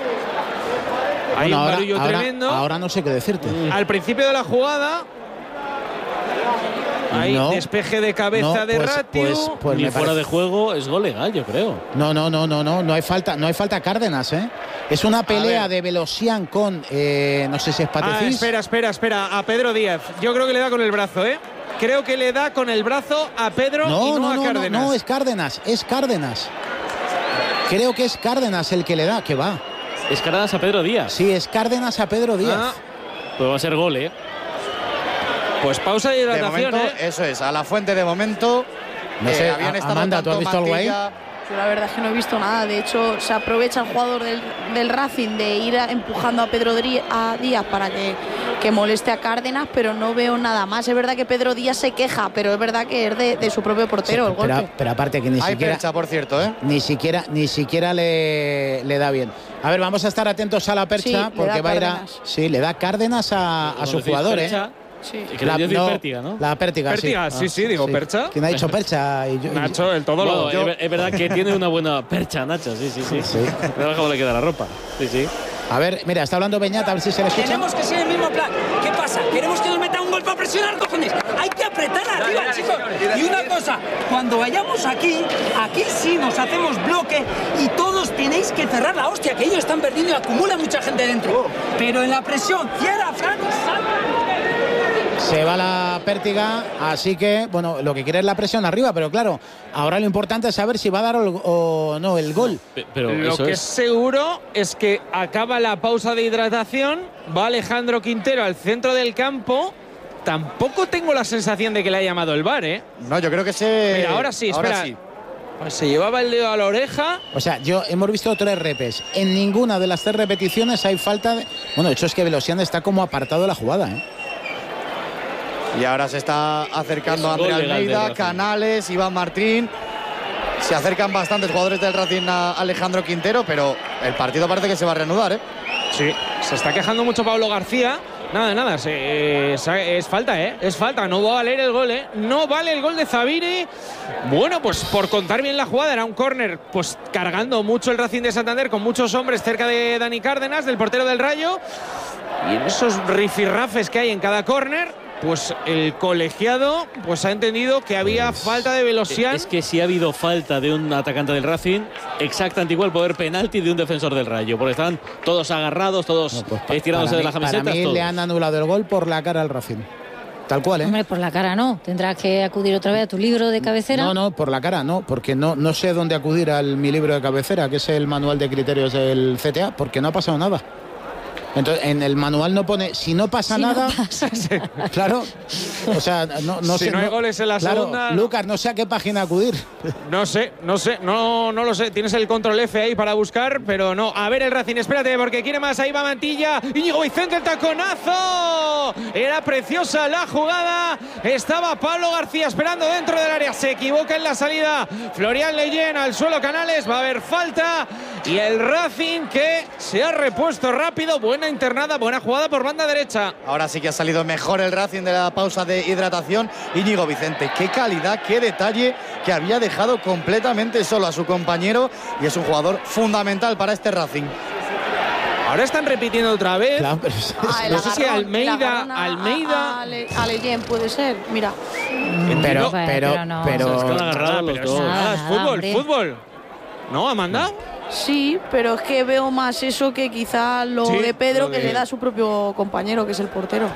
Hay bueno, un ahora, barullo ahora, tremendo. Ahora no sé qué decirte. Al principio de la jugada, hay no, despeje de cabeza no, de pues, Ratiu. Pues, pues Ni me fuera parece... de juego es gol legal, yo creo. No, no, no, no, no, no hay falta, no hay falta Cárdenas, ¿eh? Es una pelea de Velocián con, eh, no sé si es Potecis. Ah, espera, espera, espera, a Pedro Díaz. Yo creo que le da con el brazo, ¿eh? Creo que le da con el brazo a Pedro no, y no, no a no, Cárdenas. No, no, es Cárdenas, es Cárdenas. Creo que es Cárdenas el que le da, que va. Es Cárdenas a Pedro Díaz. Sí, es Cárdenas a Pedro Díaz. Ah. Pues va a ser gol, ¿eh? Pues pausa y hidratación, de momento, ¿eh? Eso es, a la fuente de momento. No eh, sé, habían estado Amanda, ¿tú has visto algo ahí? Yo la verdad es que no he visto nada. De hecho, se aprovecha el jugador del, del Racing de ir a, empujando a Pedro Díaz para que que moleste a Cárdenas, pero no veo nada más. Es verdad que Pedro Díaz se queja, pero es verdad que es de, de su propio portero sí, el pero, golpe. Pero aparte que ni Hay siquiera... percha, por cierto, ¿eh? Ni siquiera, ni siquiera le, le da bien. A ver, vamos a estar atentos a la percha, sí, porque va a ir a... Sí, le da Cárdenas a, a su jugador, percha, ¿eh? Sí. Y que la, no, pértiga, ¿no? La pértiga, pértiga sí. sí, sí, digo, sí. percha. ¿Quién ha dicho percha? Y yo, Nacho, el todo bueno, lo... Yo... Es verdad que tiene una buena percha, Nacho, sí, sí, sí. sí. No cómo le queda la ropa. Sí, sí. A ver, mira, está hablando Beñat, a ver si se le escucha. Tenemos que ser el mismo plan. ¿Qué pasa? Queremos que nos meta un gol para presionar, cojones. Hay que apretar arriba, dale, chicos. Dale, dale, y una dale, cosa, cuando vayamos aquí, aquí sí nos hacemos bloque y todos tenéis que cerrar la hostia, que ellos están perdiendo y acumula mucha gente dentro. Pero en la presión, cierra, Fran, se va la pértiga, así que, bueno, lo que quiere es la presión arriba, pero claro, ahora lo importante es saber si va a dar o, o no el gol. Pero lo eso que es es seguro es que acaba la pausa de hidratación, va Alejandro Quintero al centro del campo. Tampoco tengo la sensación de que le haya llamado el V A R, ¿eh? No, yo creo que se... Mira, ahora sí, espera. Ahora sí. Pues se llevaba el dedo a la oreja. O sea, yo hemos visto tres repes. En ninguna de las tres repeticiones hay falta de... Bueno, de hecho es que Velosian está como apartado de la jugada, ¿eh? Y ahora se está acercando Andrea Almeida, Canales, Iván Martín. Se acercan bastantes jugadores del Racing a Alejandro Quintero, pero el partido parece que se va a reanudar, ¿eh? Sí, se está quejando mucho Pablo García. Nada, nada, se, es, es falta, ¿eh? Es falta, no va a valer el gol, ¿eh? No vale el gol de Zabiri. Bueno, pues por contar bien la jugada, era un córner, pues cargando mucho el Racing de Santander, con muchos hombres cerca de Dani Cárdenas, del portero del Rayo. Y en esos rifirrafes que hay en cada córner, pues el colegiado pues ha entendido que había pues, falta de Velosian. Es que si ha habido falta de un atacante del Racing, exactamente igual poder penalti de un defensor del Rayo, porque están todos agarrados, todos no, pues, estirándose de mí, las camisetas. Para mí todos. Le han anulado el gol por la cara al Racing. Tal cual, ¿eh? Hombre, por la cara no. Tendrás que acudir otra vez a tu libro de cabecera. No, no, por la cara no, porque no, no sé dónde acudir al mi libro de cabecera, que es el manual de criterios del C T A, porque no ha pasado nada. Entonces, en el manual no pone, si no pasa si nada, no pasa. Claro, o sea, no, no si sé. no hay no, goles en la claro, segunda. Lucas, no sé a qué página acudir. No sé, no sé, no, no lo sé. Tienes el control F ahí para buscar, pero no. A ver el Racing, espérate, porque quiere más. Ahí va Mantilla. Íñigo Vicente, el taconazo. Era preciosa la jugada. Estaba Pablo García esperando dentro del área. Se equivoca en la salida. Florian Leyen al suelo, Canales. Va a haber falta. Y el Racing que se ha repuesto rápido. Buena internada, buena jugada por banda derecha. Ahora sí que ha salido mejor el Racing de la pausa de hidratación. Íñigo Vicente, qué calidad, qué detalle, que había dejado completamente solo a su compañero y es un jugador fundamental para este Racing. Ahora están repitiendo otra vez. Claro, pero ah, no sé si Almeida, a, Almeida. A, a, a Leyen puede ser, mira. Pero, no, pero, pero, no. pero, están agarrados los dos. Nada, es fútbol, hombre. fútbol. ¿No, Amanda? Sí, pero es que veo más eso que quizá lo Sí, de Pedro lo de... que le da a su propio compañero, que es el portero.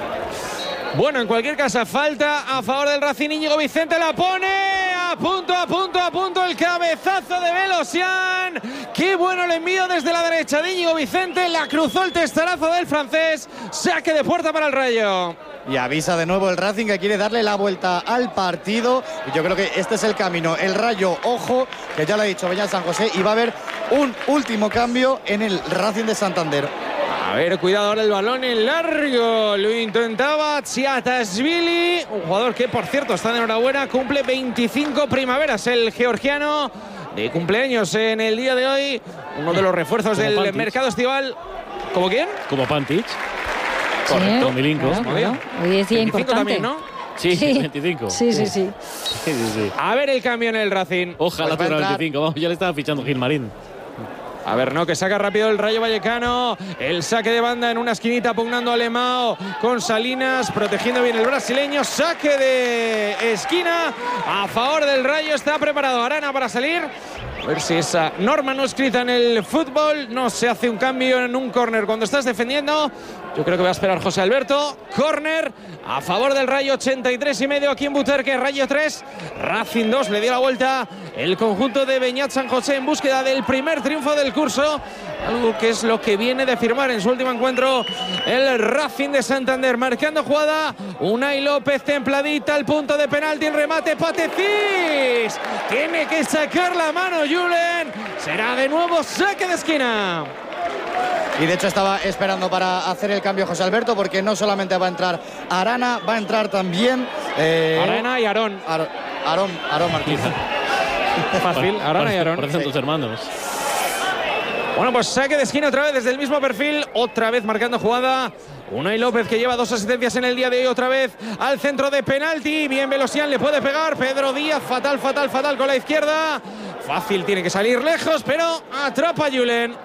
Bueno, en cualquier caso, falta a favor del Racing. Íñigo Vicente la pone a punto, a punto, a punto el cabezazo de Velosian. Qué bueno el envío desde la derecha de Íñigo Vicente. La cruzó el testarazo del francés. Saque de puerta para el Rayo. Y avisa de nuevo el Racing que quiere darle la vuelta al partido. Y yo creo que este es el camino. El Rayo, ojo, que ya lo ha dicho Beñat San José. Y va a haber un último cambio en el Racing de Santander. A ver, cuidado ahora el balón en largo. Lo intentaba Tsiatasvili, un jugador que, por cierto, está de enhorabuena. Cumple veinticinco primaveras el georgiano de cumpleaños en el día de hoy. Uno de los refuerzos del Pantic. mercado estival. ¿Cómo quién? Como Pantic. Sí, Correcto, Milinko. claro, claro. Hoy es día importante. también, ¿no? Sí, Sí. veinticinco. Sí, sí, sí. Sí, sí, sí. A ver el cambio en el Racing. Ojalá Pues va a tuviera entrar- veinticinco. Vamos, ya le estaba fichando Gilmarín. A ver, no, que saca rápido el Rayo Vallecano. El saque de banda en una esquinita, pugnando a Alemão con Salinas, protegiendo bien el brasileño. Saque de esquina a favor del Rayo. Está preparado Arana para salir. A ver si esa norma no escrita en el fútbol. No se hace un cambio en un córner cuando estás defendiendo. Yo creo que va a esperar José Alberto. Córner a favor del Rayo, ochenta y tres y medio aquí en Butarque. Rayo tres, Racing dos. Le dio la vuelta el conjunto de Beñat San José en búsqueda del primer triunfo del curso. Algo que es lo que viene de firmar en su último encuentro el Racing de Santander. Marcando jugada, Unai López templadita al punto de penalti. El remate, Patecís. Tiene que sacar la mano Julen. Será de nuevo saque de esquina. Y de hecho estaba esperando para hacer el cambio José Alberto, porque no solamente va a entrar Arana, va a entrar también eh, Arana y Aarón. Ar Aarón, Aarón Martínez. Fácil, Arana y Aarón. Parecen tus hermanos. Bueno, pues saque de esquina otra vez desde el mismo perfil, otra vez marcando jugada. Unai López, que lleva dos asistencias en el día de hoy, otra vez al centro de penalti. Bien Velosian, le puede pegar. Pedro Díaz, fatal, fatal, fatal con la izquierda. Fácil, tiene que salir lejos, pero atrapa a Julen.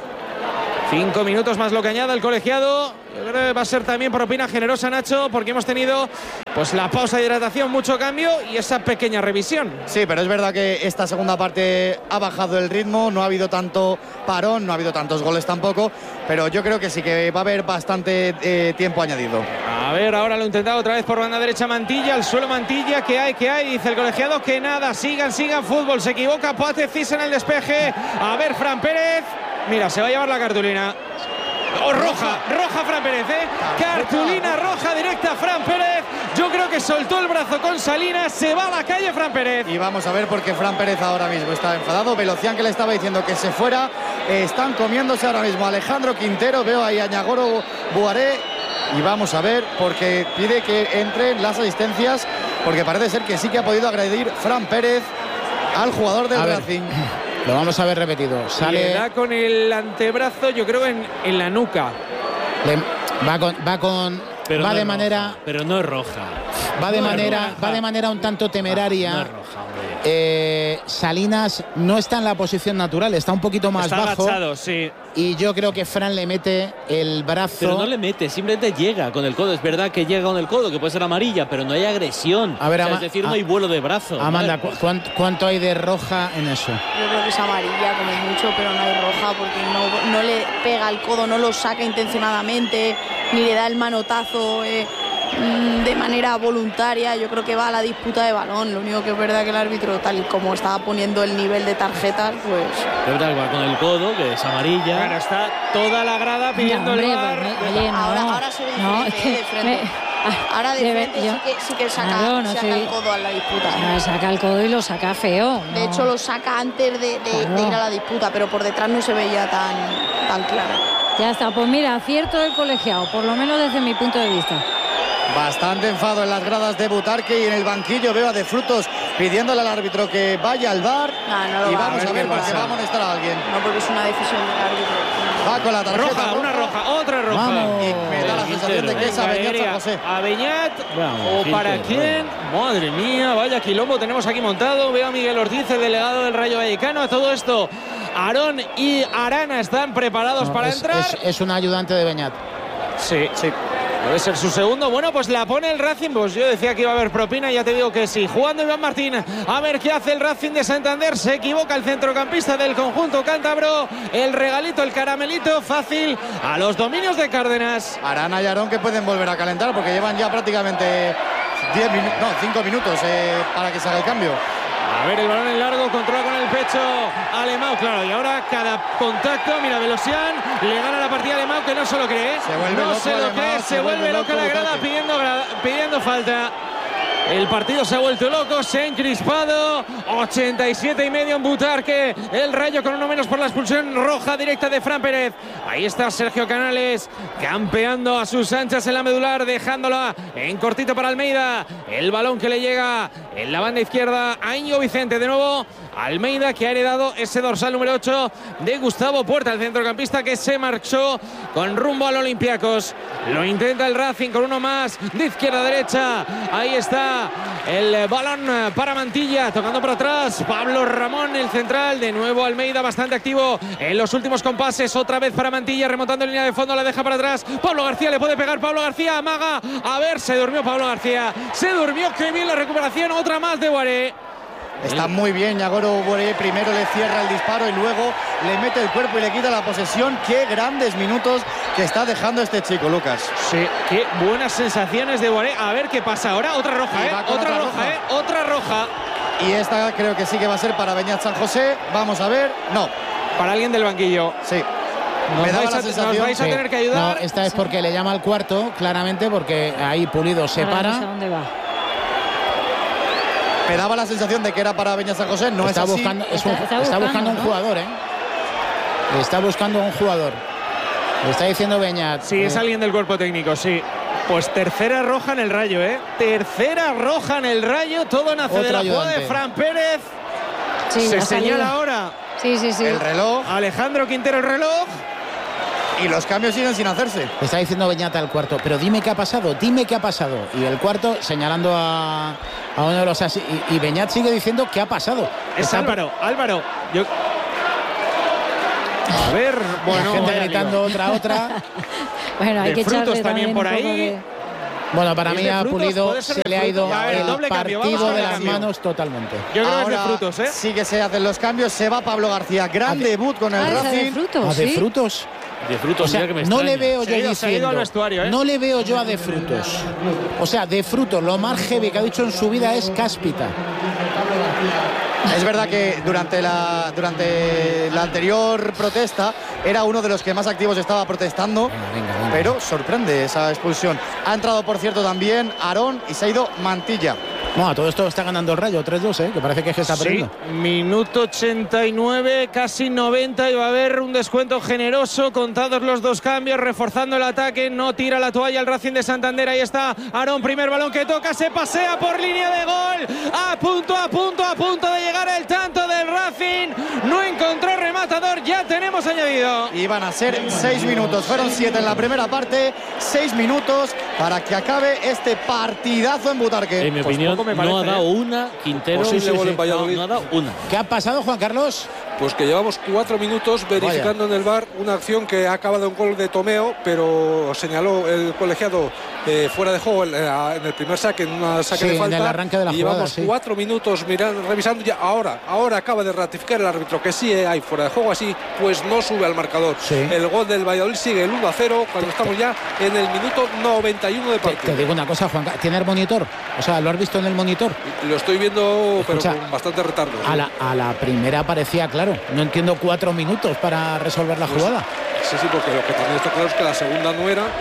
Cinco minutos más lo que añada el colegiado. Yo creo que va a ser también propina generosa, Nacho, porque hemos tenido pues la pausa de hidratación, mucho cambio y esa pequeña revisión. Sí, pero es verdad que esta segunda parte ha bajado el ritmo, no ha habido tanto parón, no ha habido tantos goles tampoco, pero yo creo que sí que va a haber bastante eh, tiempo añadido. A ver, ahora lo ha intentado otra vez por banda derecha Mantilla, al suelo Mantilla, que hay, que hay, dice el colegiado que nada, sigan, sigan fútbol, se equivoca Pate Cis en el despeje. A ver, Fran Pérez, mira, se va a llevar la cartulina. Oh, roja, roja Fran Pérez, ¿eh? Cartulina roja directa Fran Pérez. Yo creo que soltó el brazo con Salinas, se va a la calle Fran Pérez. Y vamos a ver porque Fran Pérez ahora mismo está enfadado. Velocian, que le estaba diciendo que se fuera, eh, están comiéndose ahora mismo Alejandro Quintero, veo ahí a Ñagoro Buaré. Y vamos a ver porque pide que entren las asistencias, porque parece ser que sí que ha podido agredir Fran Pérez al jugador del Racing. Lo vamos a ver repetido. Sale. Le da con el antebrazo, yo creo, en, en la nuca. Le, va con. Va, con, pero va no de es manera. Roja, pero no es roja. Va de, no manera, roja. va de manera un tanto temeraria. No es roja, hombre. Eh, Salinas no está en la posición natural, está un poquito más está bajo. Agachado, sí. Y yo creo que Fran le mete el brazo. Pero no le mete, simplemente llega con el codo. Es verdad que llega con el codo, que puede ser amarilla, pero no hay agresión. A ver, o sea, Ama, es decir, a, no hay vuelo de brazo. Amanda, ¿vale? ¿cuánto, ¿cuánto hay de roja en eso? Yo creo que es amarilla como mucho, pero no hay roja porque no, no le pega el codo, no lo saca intencionadamente, ni le da el manotazo eh, de manera voluntaria. Yo creo que va a la disputa de balón. Lo único que es verdad que el árbitro, tal y como estaba poniendo el nivel de tarjetas, pues... Es verdad, va con el codo, que es amarilla. Claro, está toda la grada pidiendo no, el hombre, bar. pues, oye, no, ahora, ahora se ve no, diferente, es que eh, de frente. me, ahora de de, frente yo, sí, que, sí que saca, claro, no saca soy, el codo a la disputa. No, saca el codo y lo saca feo. De no. hecho, lo saca antes de, de, claro. de ir a la disputa, pero por detrás no se veía tan, tan claro. Ya está, pues mira, acierto del colegiado, por lo menos desde mi punto de vista. Bastante enfado en las gradas de Butarque y en el banquillo veo a De Frutos pidiéndole al árbitro que vaya al bar. No, no lo y va, vamos a, a ver porque va a amonestar a alguien. No, porque es una decisión del árbitro. Va con la tarjeta roja, roja, una roja, otra roja. Vamos. Y me da la sensación de que es Abeñat San José. Abeñat, Vamos, o para Quintero, quién. vamos. Madre mía, vaya quilombo tenemos aquí montado. Veo a Miguel Ortiz, el delegado del Rayo Vallecano. A todo esto, Aarón y Arana están preparados No, para es, entrar. Es, es un ayudante de Beñat. Sí, sí. Debe ser su segundo. Bueno, pues la pone el Racing. Pues yo decía que iba a haber propina, ya te digo que sí. Jugando Iván Martín. A ver qué hace el Racing de Santander. Se equivoca el centrocampista del conjunto cántabro. El regalito, el caramelito fácil a los dominios de Cárdenas. Arana y Aarón que pueden volver a calentar porque llevan ya prácticamente diez minutos, no, cinco minutos eh, para que se haga el cambio. A ver el balón en largo, controla con el pecho Alemão, claro, y ahora cada contacto, mira, Velosian le gana la partida a Alemão, que no se lo cree, se vuelve no loco se lo Alemão, cree, se, se vuelve, vuelve loca loco la grada pidiendo, pidiendo falta. El partido se ha vuelto loco, se ha encrispado. ochenta y siete y medio en Butarque. El Rayo con uno menos por la expulsión roja directa de Fran Pérez. Ahí está Sergio Canales campeando a sus anchas en la medular, dejándola en cortito para Almeida. El balón que le llega en la banda izquierda a Íñigo Vicente. De nuevo Almeida, que ha heredado ese dorsal número ocho de Gustavo Puerta, el centrocampista que se marchó con rumbo al Olympiacos. Lo intenta el Racing con uno más de izquierda a derecha. Ahí está el balón para Mantilla, tocando por atrás Pablo Ramón, el central. De nuevo Almeida, bastante activo en los últimos compases. Otra vez para Mantilla, remontando en línea de fondo, la deja para atrás. Pablo García, le puede pegar Pablo García, amaga. A ver, se durmió Pablo García. Se durmió, qué bien la recuperación. Otra más de Guaré. Está muy bien Ñagoro Buaré, primero le cierra el disparo y luego le mete el cuerpo y le quita la posesión. Qué grandes minutos que está dejando este chico, Lucas. Sí, qué buenas sensaciones de Buaré. A ver qué pasa ahora. Otra roja, ¿eh? Otra, otra roja, roja, ¿eh? Otra roja. Y esta creo que sí que va a ser para Beñat San José. Vamos a ver. No. Para alguien del banquillo. Sí. Nos, Me vais, la a, sensación, nos vais a sí. tener que ayudar. No, esta es porque le llama al cuarto, claramente, porque ahí Pulido se Ahora para. No sé dónde va. Me daba la sensación de que era para Beñat San José. No está es así. Buscando, es un, está, está está buscando, buscando un ¿no? jugador, ¿eh? Está buscando un jugador. Le está diciendo Beñat. Sigue eh. saliendo el cuerpo técnico, sí. Pues tercera roja en el Rayo, ¿eh? Tercera roja en el Rayo. Todo nace Otro de la jugada ayudante. de Fran Pérez. Sí, Se ha salido. señala ahora. Sí, sí, sí. El reloj. Alejandro Quintero el reloj. Y los cambios siguen sin hacerse. Le está diciendo Beñat al cuarto, pero dime qué ha pasado, dime qué ha pasado. Y el cuarto señalando a, a uno de los así. Y, y Beñat sigue diciendo qué ha pasado. Es Está- Álvaro, Álvaro. Yo... A ver, bueno. La gente vaya gritando lío. otra, otra. Bueno, hay De que Frutos echarle también por un poco ahí. de- Bueno, para ¿Es mí de a Frutos? Pulido Puede ser se de le ha ido Frutos. A ver, el doble cambio, vamos partido a de ver las cambio. manos totalmente. Yo creo que es Ahora de Frutos, ¿eh? sí que se hacen los cambios. Se va Pablo García. Gran debut con el Ah, esa de Racing. Frutos, ¿A de sí. frutos? De Frutos, O sea, mira que me no le extraña. veo Se yo ha ido- se ha ido diciendo. al vestuario, ¿eh? No le veo yo a de frutos. O sea, de frutos, lo más heavy que ha dicho en su vida es cáspita. Es verdad que durante la, durante la anterior protesta era uno de los que más activos estaba protestando, venga, venga. pero sorprende esa expulsión. Ha entrado, por cierto, también Aarón y se ha ido Mantilla. Bueno, a todo esto está ganando el Rayo tres dos, ¿eh? Que parece que es que está Sí, perdiendo. minuto ochenta y nueve, casi noventa, y va a haber un descuento generoso, contados los dos cambios, reforzando el ataque, no tira la toalla el Racing de Santander, ahí está Aarón, primer balón que toca, se pasea por línea de gol, a punto, a punto, a punto de llegar el tanto del Racing, no encontró rematador, ya tenemos añadido. Iban a ser seis minutos, fueron siete en la primera parte, seis minutos para que acabe este partidazo en Butarque. En mi Pues opinión, poco me no ha parece, dado ¿eh? una. Quintero Posible gol en no, Valladolid. no ha dado una. ¿Qué ha pasado, Juan Carlos? Pues que llevamos cuatro minutos verificando en el V A R una acción que ha acabado en gol de Tomeo, pero señaló el colegiado eh, fuera de juego en, en el primer saque, en una saque Sí, de en falta. el arranque de la y jugada, llevamos sí. cuatro minutos mirando, revisando ya. Ahora, ahora acaba de ratificar el árbitro que sí hay fuera de juego, así pues no sube al marcador. Sí. El gol del Valladolid sigue el uno a cero cuando estamos ya en el minuto noventa y uno de Te, te partido. digo una cosa, Juan Carlos. ¿Tiene el monitor? O sea, ¿lo has visto en el monitor? Lo estoy viendo, Escucha, pero con bastante retardo. A la, a la primera parecía claro. No entiendo cuatro minutos para resolver la Pues, jugada. Sí, sí, porque lo que también está claro es que la segunda no era.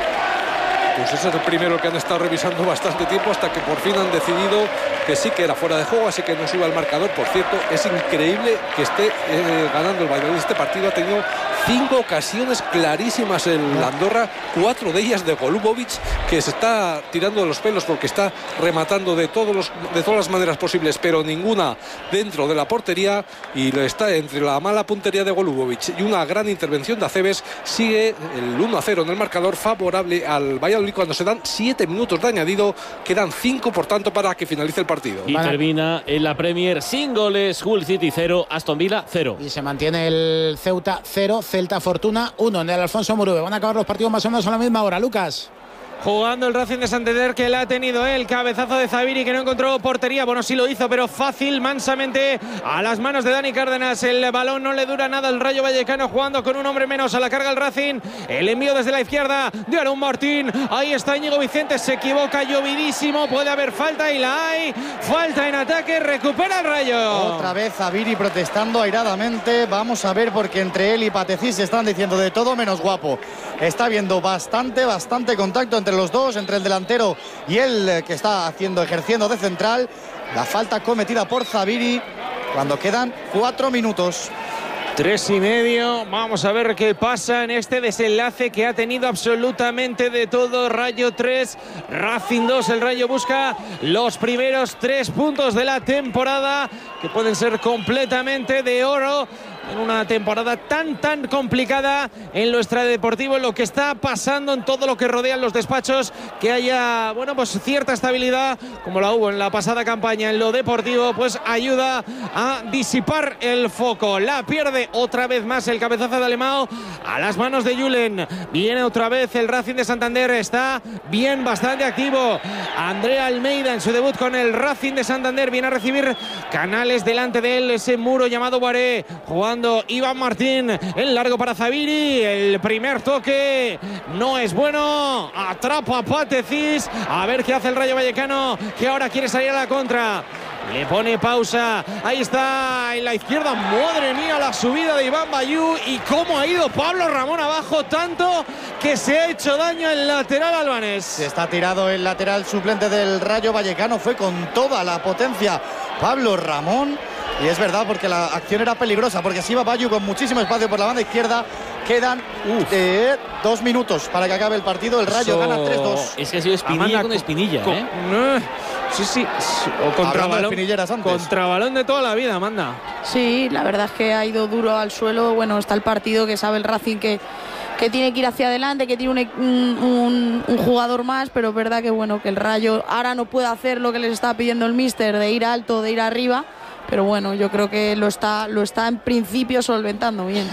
Pues ese es el primero que han estado revisando bastante tiempo hasta que por fin han decidido que sí que era fuera de juego, así que no sube al marcador. Por cierto, es increíble que esté eh, ganando el Valladolid. Este partido ha tenido cinco ocasiones clarísimas el Andorra, cuatro de ellas de Golubovic, que se está tirando de los pelos porque está rematando de, todos los, de todas las maneras posibles, pero ninguna dentro de la portería, y lo está entre la mala puntería de Golubovic y una gran intervención de Aceves. Sigue el uno a cero en el marcador favorable al Valladolid cuando se dan siete minutos de añadido. Quedan cinco, por tanto, para que finalice el partido. Y termina en la Premier sin goles. Hull City cero, Aston Villa cero. Y se mantiene el Ceuta cero, Celta Fortuna uno en el Alfonso Murube. Van a acabar los partidos más o menos a la misma hora, Lucas. Jugando el Racing de Santander, que la ha tenido el cabezazo de Zaviri, que no encontró portería. Bueno, sí lo hizo, pero fácil, mansamente a las manos de Dani Cárdenas. El balón no le dura nada al Rayo Vallecano, jugando con un hombre menos a la carga el Racing. El envío desde la izquierda de Aarón Martín. Ahí está Íñigo Vicente, se equivoca, llovidísimo. Puede haber falta y la hay. Falta en ataque, recupera el Rayo. Otra vez Zaviri protestando airadamente. Vamos a ver, porque entre él y Patecís se están diciendo de todo menos guapo. Está habiendo bastante, bastante contacto entre los dos, entre el delantero y él, que está haciendo, ejerciendo de central. La falta cometida por Zaviri cuando quedan cuatro minutos. Tres y medio. Vamos a ver qué pasa en este desenlace que ha tenido absolutamente de todo. Rayo tres, Racing dos. El Rayo busca los primeros tres puntos de la temporada, que pueden ser completamente de oro en una temporada tan tan complicada en lo extradeportivo, en lo que está pasando, en todo lo que rodean los despachos, que haya, bueno, pues cierta estabilidad como la hubo en la pasada campaña en lo deportivo, pues ayuda a disipar el foco. La pierde otra vez más el cabezazo de Alemão a las manos de Julen. Viene otra vez el Racing de Santander, está bien, bastante activo Andrea Almeida en su debut con el Racing de Santander. Viene a recibir Canales delante de él, ese muro llamado Guaré, jugando Iván Martín, el largo para Zaviri. El primer toque no es bueno, atrapa Patecís. A ver qué hace el Rayo Vallecano, que ahora quiere salir a la contra. Le pone pausa, ahí está en la izquierda, madre mía, la subida de Iván Bayú, y cómo ha ido Pablo Ramón abajo, tanto que se ha hecho daño el lateral albanés. Se está tirado el lateral suplente del Rayo Vallecano, fue con toda la potencia Pablo Ramón. Y es verdad, porque la acción era peligrosa, porque se iba Bayu con muchísimo espacio por la banda izquierda, Quedan eh, dos minutos para que acabe el partido. El Rayo Eso... gana tres dos. Es que ha sido Espinilla Amanda, con Espinilla, con, ¿eh? No, sí, sí. O contra balón, de contra balón de toda la vida, Amanda. Sí, la verdad es que ha ido duro al suelo. Bueno, está el partido que sabe el Racing que, que tiene que ir hacia adelante, que tiene un, un, un jugador más, pero es verdad que bueno que el Rayo ahora no puede hacer lo que les está pidiendo el míster, de ir alto, de ir arriba. Pero bueno, yo creo que lo está, lo está en principio solventando bien.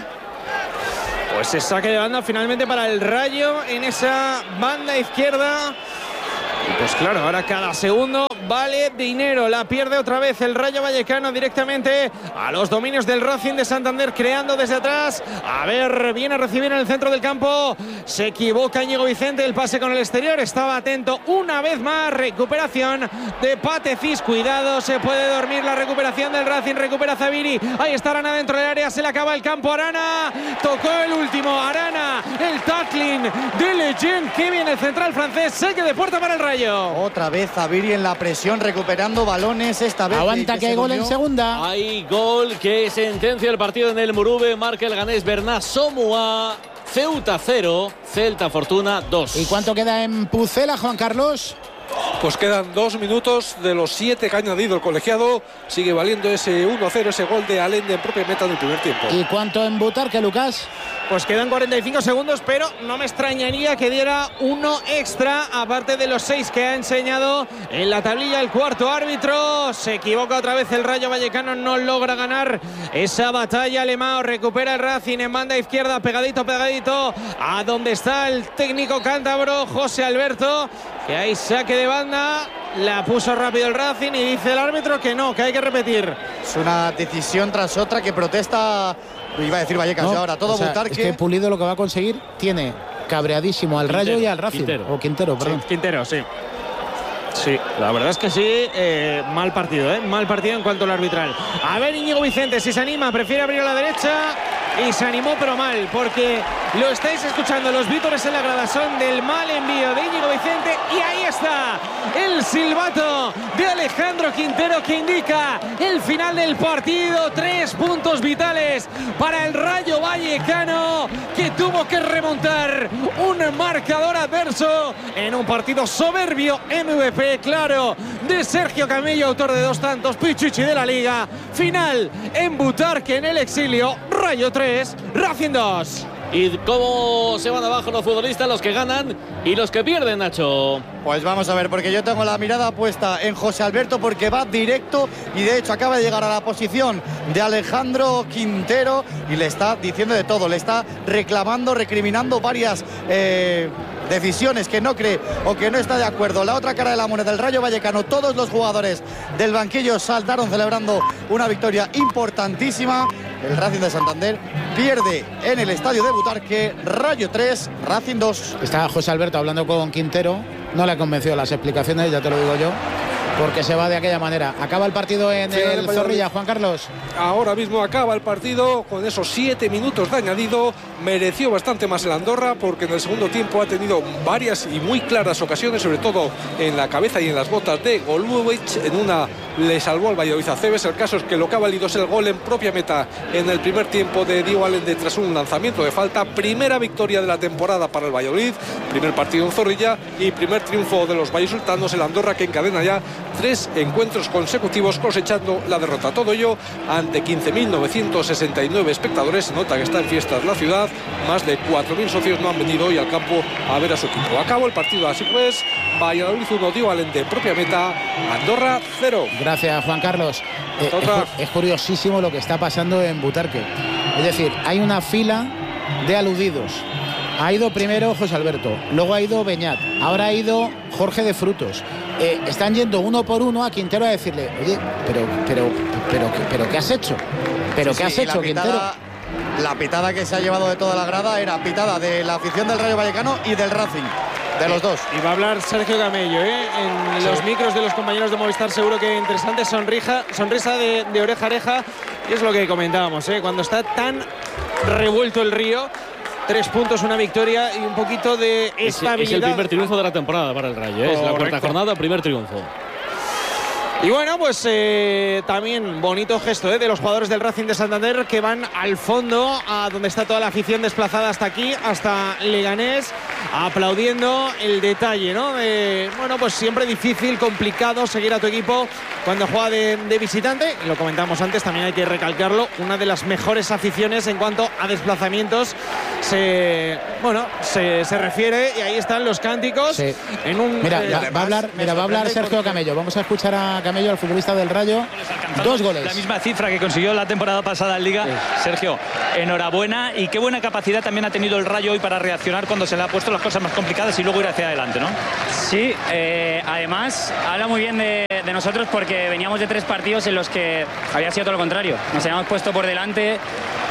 Pues se saque de banda finalmente para el Rayo en esa banda izquierda. Y pues claro, ahora cada segundo vale dinero. La pierde otra vez el Rayo Vallecano directamente a los dominios del Racing de Santander, creando desde atrás. A ver, viene a recibir en el centro del campo. Se equivoca Íñigo Vicente, el pase con el exterior. Estaba atento una vez más. Recuperación de Patecis. Cuidado, se puede dormir la recuperación del Racing. Recupera Zaviri. Ahí está Arana dentro del área. Se le acaba el campo. Arana tocó el último. Arana, el tackling de Lejeune. Que viene el central francés. Saque de puerta para el Rayo. Otra vez Zaviri en la presión, recuperando balones. Esta vez aguanta que, que hay gol en segunda. Hay gol que sentencia el partido en el Murube. Marca el ganés Bernat Somua. Ceuta cero, Celta Fortuna dos. ¿Y cuánto queda en Pucela, Juan Carlos? Pues quedan dos minutos de los siete que ha añadido el colegiado. Sigue valiendo ese uno a cero, ese gol de Allende en propia meta en el primer tiempo. ¿Y cuánto en Butarque, Lucas? Pues quedan cuarenta y cinco segundos, pero no me extrañaría que diera uno extra, aparte de los seis que ha enseñado en la tablilla el cuarto árbitro. Se equivoca otra vez el Rayo Vallecano, no logra ganar esa batalla. Alemão recupera el Racing en banda izquierda, pegadito, pegadito a donde está el técnico cántabro José Alberto, que hay saque de banda. La puso rápido el Racing y dice el árbitro que no, que hay que repetir. Es una decisión tras otra que protesta, iba a decir Vallecas, no, ahora todo o sea, Butarque. Es que Pulido lo que va a conseguir, tiene cabreadísimo al Quintero, Rayo y al Racing. Quintero. O Quintero, perdón. Sí, Quintero, sí. Sí, la verdad es que sí, eh, mal partido, ¿eh? Mal partido en cuanto al arbitral. A ver, Íñigo Vicente, si se anima, prefiere abrir a la derecha. Y se animó, pero mal, porque lo estáis escuchando, los vítores en la grada son del mal envío de Íñigo Vicente. Y ahí está el silbato de Alejandro Quintero, que indica el final del partido. Tres puntos vitales para el Rayo Vallecano, que tuvo que remontar un marcador adverso en un partido soberbio. M V P, claro, de Sergio Camello, autor de dos tantos, Pichichi de la Liga. Final en Butarque, en el exilio. Rayo tres, Racing dos. ¿Y cómo se van abajo los futbolistas, los que ganan y los que pierden, Nacho? Pues vamos a ver, porque yo tengo la mirada puesta en José Alberto, porque va directo y de hecho acaba de llegar a la posición de Alejandro Quintero y le está diciendo de todo, le está reclamando, recriminando varias eh, decisiones que no cree o que no está de acuerdo. La otra cara de la moneda, el Rayo Vallecano, todos los jugadores del banquillo saltaron celebrando una victoria importantísima. El Racing de Santander pierde en el estadio de Butarque. Rayo tres, Racing dos. Está José Alberto hablando con Quintero. No le ha convencido las explicaciones, ya te lo digo yo, porque se va de aquella manera. Acaba el partido en sí, el Zorrilla, Juan Carlos. Ahora mismo acaba el partido con esos siete minutos de añadido. Mereció bastante más el Andorra, porque en el segundo tiempo ha tenido varias y muy claras ocasiones, sobre todo en la cabeza y en las botas de Golubovic. En una le salvó al Valladolid a Cebes. El caso es que lo que ha valido es el gol en propia meta en el primer tiempo de Diego Allende tras un lanzamiento de falta. Primera victoria de la temporada para el Valladolid, primer partido en Zorrilla y primer triunfo de los vallisoletanos. El Andorra, que encadena ya tres encuentros consecutivos cosechando la derrota. Todo ello ante quince mil novecientos sesenta y nueve espectadores. Se nota que está en fiestas la ciudad. Más de cuatro mil socios no han venido hoy al campo a ver a su equipo. Acabó el partido así pues. Valladolid uno, Diego Allende en propia meta. Andorra cero. Gracias, Juan Carlos. Eh, es, es curiosísimo lo que está pasando en Butarque. Es decir, hay una fila de aludidos. Ha ido primero José Alberto, luego ha ido Beñat, ahora ha ido Jorge de Frutos. Eh, están yendo uno por uno a Quintero a decirle, oye, pero, pero, pero, pero, pero ¿qué has hecho? ¿Pero sí, qué has sí, hecho, pitada, Quintero? La pitada que se ha llevado de toda la grada era pitada de la afición del Rayo Vallecano y del Racing. De los dos. Y va a hablar Sergio Camello, ¿eh? En sí. los micros de los compañeros de Movistar, seguro que interesante sonrija, sonrisa de, de oreja a oreja. Y es lo que comentábamos, ¿eh? Cuando está tan revuelto el río. Tres puntos, una victoria y un poquito de estabilidad. Es, es el primer triunfo de la temporada para el Rayo, ¿eh? Es la cuarta jornada, primer triunfo. Y bueno, pues eh, también bonito gesto eh, de los jugadores del Racing de Santander, que van al fondo, a donde está toda la afición desplazada hasta aquí, hasta Leganés, aplaudiendo el detalle, ¿no? De, bueno, pues siempre difícil, complicado seguir a tu equipo cuando juega de, de visitante. Lo comentamos antes, también hay que recalcarlo, una de las mejores aficiones en cuanto a desplazamientos se, bueno, se, se refiere, y ahí están los cánticos. Sí. En un, mira, eh, va, va a hablar, mira, va a hablar Sergio Camello. Vamos a escuchar a Camello, al futbolista del Rayo. Dos goles. La misma cifra que consiguió la temporada pasada en Liga. Sí. Sergio, enhorabuena, y qué buena capacidad también ha tenido el Rayo hoy para reaccionar cuando se le ha puesto las cosas más complicadas y luego ir hacia adelante, ¿no? Sí, eh, además habla muy bien de, de nosotros, porque veníamos de tres partidos en los que había sido todo lo contrario. Nos habíamos puesto por delante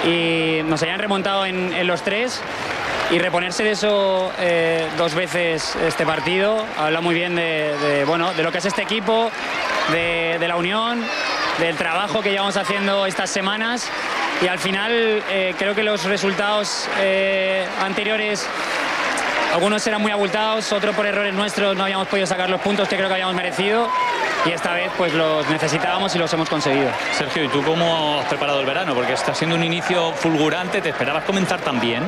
y nos habían remontado en, en los tres. Y reponerse de eso eh, dos veces este partido habla muy bien de, de, bueno, de lo que es este equipo, de, de la unión, del trabajo que llevamos haciendo estas semanas. Y al final eh, creo que los resultados eh, anteriores, algunos eran muy abultados, otros por errores nuestros no habíamos podido sacar los puntos que creo que habíamos merecido. Y esta vez pues los necesitábamos y los hemos conseguido. Sergio, ¿y tú cómo has preparado el verano? Porque está siendo un inicio fulgurante. ¿Te esperabas comenzar tan bien?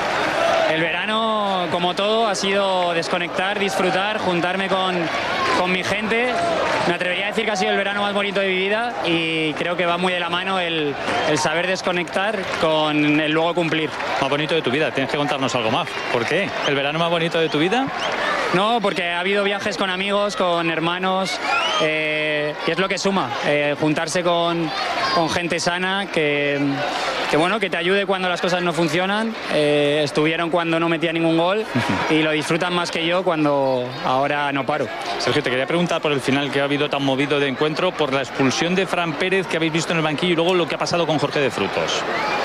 El verano, como todo, ha sido desconectar, disfrutar, juntarme con, con mi gente. Me atrevería a decir que ha sido el verano más bonito de mi vida, y creo que va muy de la mano el, el saber desconectar con el luego cumplir. Más bonito de tu vida, tienes que contarnos algo más. ¿Por qué? ¿El verano más bonito de tu vida? No, porque ha habido viajes con amigos, con hermanos, eh, y es lo que suma, eh, juntarse con, con gente sana que, que, bueno, que te ayude cuando las cosas no funcionan. Eh, estuvieron cuando no metía ningún gol y lo disfrutan más que yo cuando ahora no paro. Sergio, te quería preguntar por el final que ha habido tan movido de encuentro, por la expulsión de Fran Pérez que habéis visto en el banquillo, y luego lo que ha pasado con Jorge de Frutos.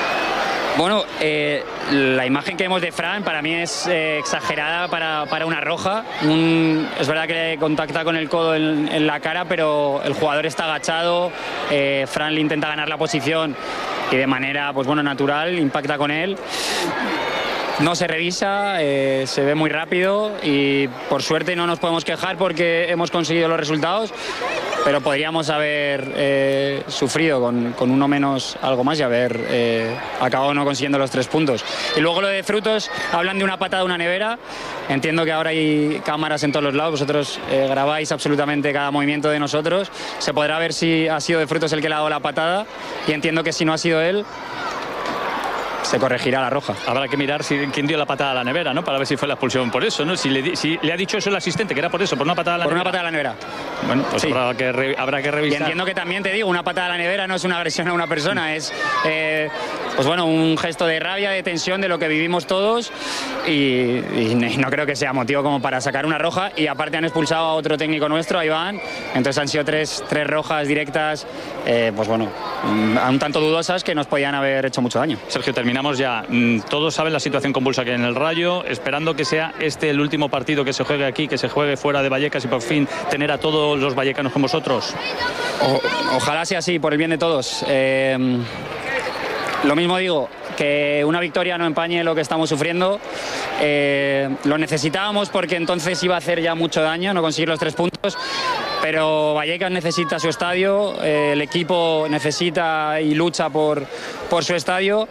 Bueno, eh, la imagen que vemos de Fran para mí es eh, exagerada para, para una roja. Un, es verdad que le contacta con el codo en, en la cara, pero el jugador está agachado. Eh, Fran le intenta ganar la posición y de manera, pues bueno, natural impacta con él. No se revisa, eh, se ve muy rápido y por suerte no nos podemos quejar porque hemos conseguido los resultados, pero podríamos haber eh, sufrido con, con uno menos algo más y haber eh, acabado no consiguiendo los tres puntos. Y luego lo de Frutos, hablan de una patada de una nevera. Entiendo que ahora hay cámaras en todos los lados, vosotros eh, grabáis absolutamente cada movimiento de nosotros. Se podrá ver si ha sido de Frutos el que le ha dado la patada, y entiendo que si no ha sido él, se corregirá la roja. Habrá que mirar si, quién dio la patada a la nevera, ¿no? Para ver si fue la expulsión por eso, ¿no? Si le, si le ha dicho eso el asistente, que era por eso, por una patada a la por nevera. Por una patada a la nevera. Bueno, pues sí. habrá, que re, habrá que revisar. Y entiendo que también, te digo, una patada a la nevera no es una agresión a una persona, es, eh, pues bueno, un gesto de rabia, de tensión, de lo que vivimos todos, y, y no creo que sea motivo como para sacar una roja. Y aparte han expulsado a otro técnico nuestro, a Iván, entonces han sido tres, tres rojas directas, eh, pues bueno, un tanto dudosas, que nos podían haber hecho mucho daño. Sergio, terminamos ya. Todos saben la situación convulsa que hay en el Rayo, esperando que sea este el último partido que se juegue aquí, que se juegue fuera de Vallecas, y por fin tener a todos los vallecanos con vosotros. O, ojalá sea así, por el bien de todos. Eh, lo mismo digo, que una victoria no empañe lo que estamos sufriendo. Eh, lo necesitábamos porque entonces iba a hacer ya mucho daño no conseguir los tres puntos, pero Vallecas necesita su estadio, eh, el equipo necesita y lucha por, por su estadio.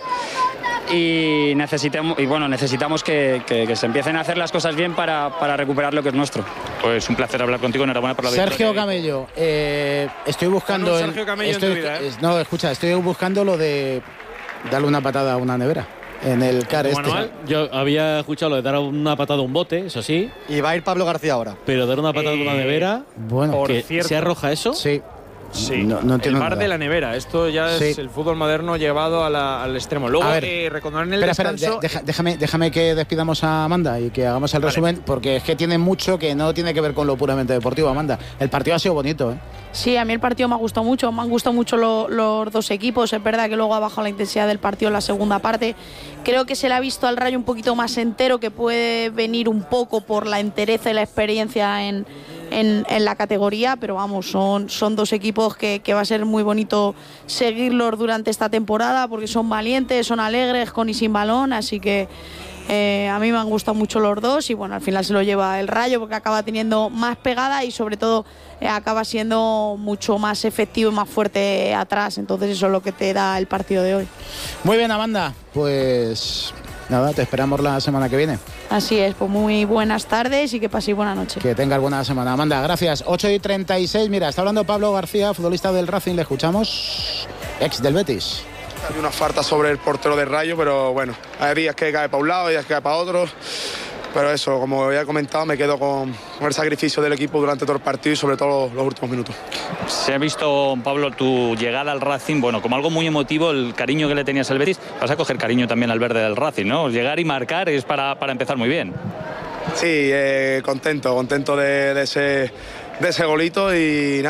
Y necesitamos, y bueno, necesitamos que, que, que se empiecen a hacer las cosas bien para, para recuperar lo que es nuestro. Pues un placer hablar contigo, enhorabuena por la victoria. Sergio Camello, eh, estoy buscando... No, Sergio Camello estoy, en tu vida, ¿eh? No, escucha, estoy buscando lo de darle una patada a una nevera en el C A R este. Manual, yo había escuchado lo de dar una patada a un bote, eso sí. Y va a ir Pablo García ahora. Pero dar una patada Eh, a una nevera, bueno, que cierto. ¿se arroja eso? Sí. Sí, no, no el bar nada. de la nevera. Esto ya es Sí. el fútbol moderno llevado a la, al extremo. Luego, A ver, eh, recordar en el Espera, descanso... espera, de- deja- déjame, déjame que despidamos a Amanda y que hagamos el Vale. resumen, porque es que tiene mucho que no tiene que ver con lo puramente deportivo, Amanda. El partido ha sido bonito, ¿eh? Sí, a mí el partido me ha gustado mucho, me han gustado mucho lo- los dos equipos. Es verdad que luego ha bajado la intensidad del partido en la segunda parte. Creo que se le ha visto al Rayo un poquito más entero, que puede venir un poco por la entereza y la experiencia en, en, en la categoría, pero vamos, son, son dos equipos que, que va a ser muy bonito seguirlos durante esta temporada, porque son valientes, son alegres con y sin balón, así que Eh, a mí me han gustado mucho los dos y bueno, al final se lo lleva el Rayo porque acaba teniendo más pegada y sobre todo eh, acaba siendo mucho más efectivo y más fuerte atrás. Entonces eso es lo que te da el partido de hoy. Muy bien, Amanda. Pues nada, te esperamos la semana que viene. Así es, pues muy buenas tardes y que paséis buena noche. Que tengas buena semana, Amanda. Gracias. ocho y treinta y seis. Mira, está hablando Pablo García, futbolista del Racing. Le escuchamos. Ex del Betis. Hay una falta sobre el portero de Rayo, pero bueno, hay días que cae para un lado, días que cae para otro. Pero eso, como ya he comentado, me quedo con, con el sacrificio del equipo durante todo el partido y sobre todo los, los últimos minutos. Se ha visto, Pablo, tu llegada al Racing, bueno, como algo muy emotivo, el cariño que le tenías al Betis. Vas a coger cariño también al verde del Racing, ¿no? Llegar y marcar es para, para empezar muy bien. Sí, eh, contento, contento de, de, ese, de ese golito y nada.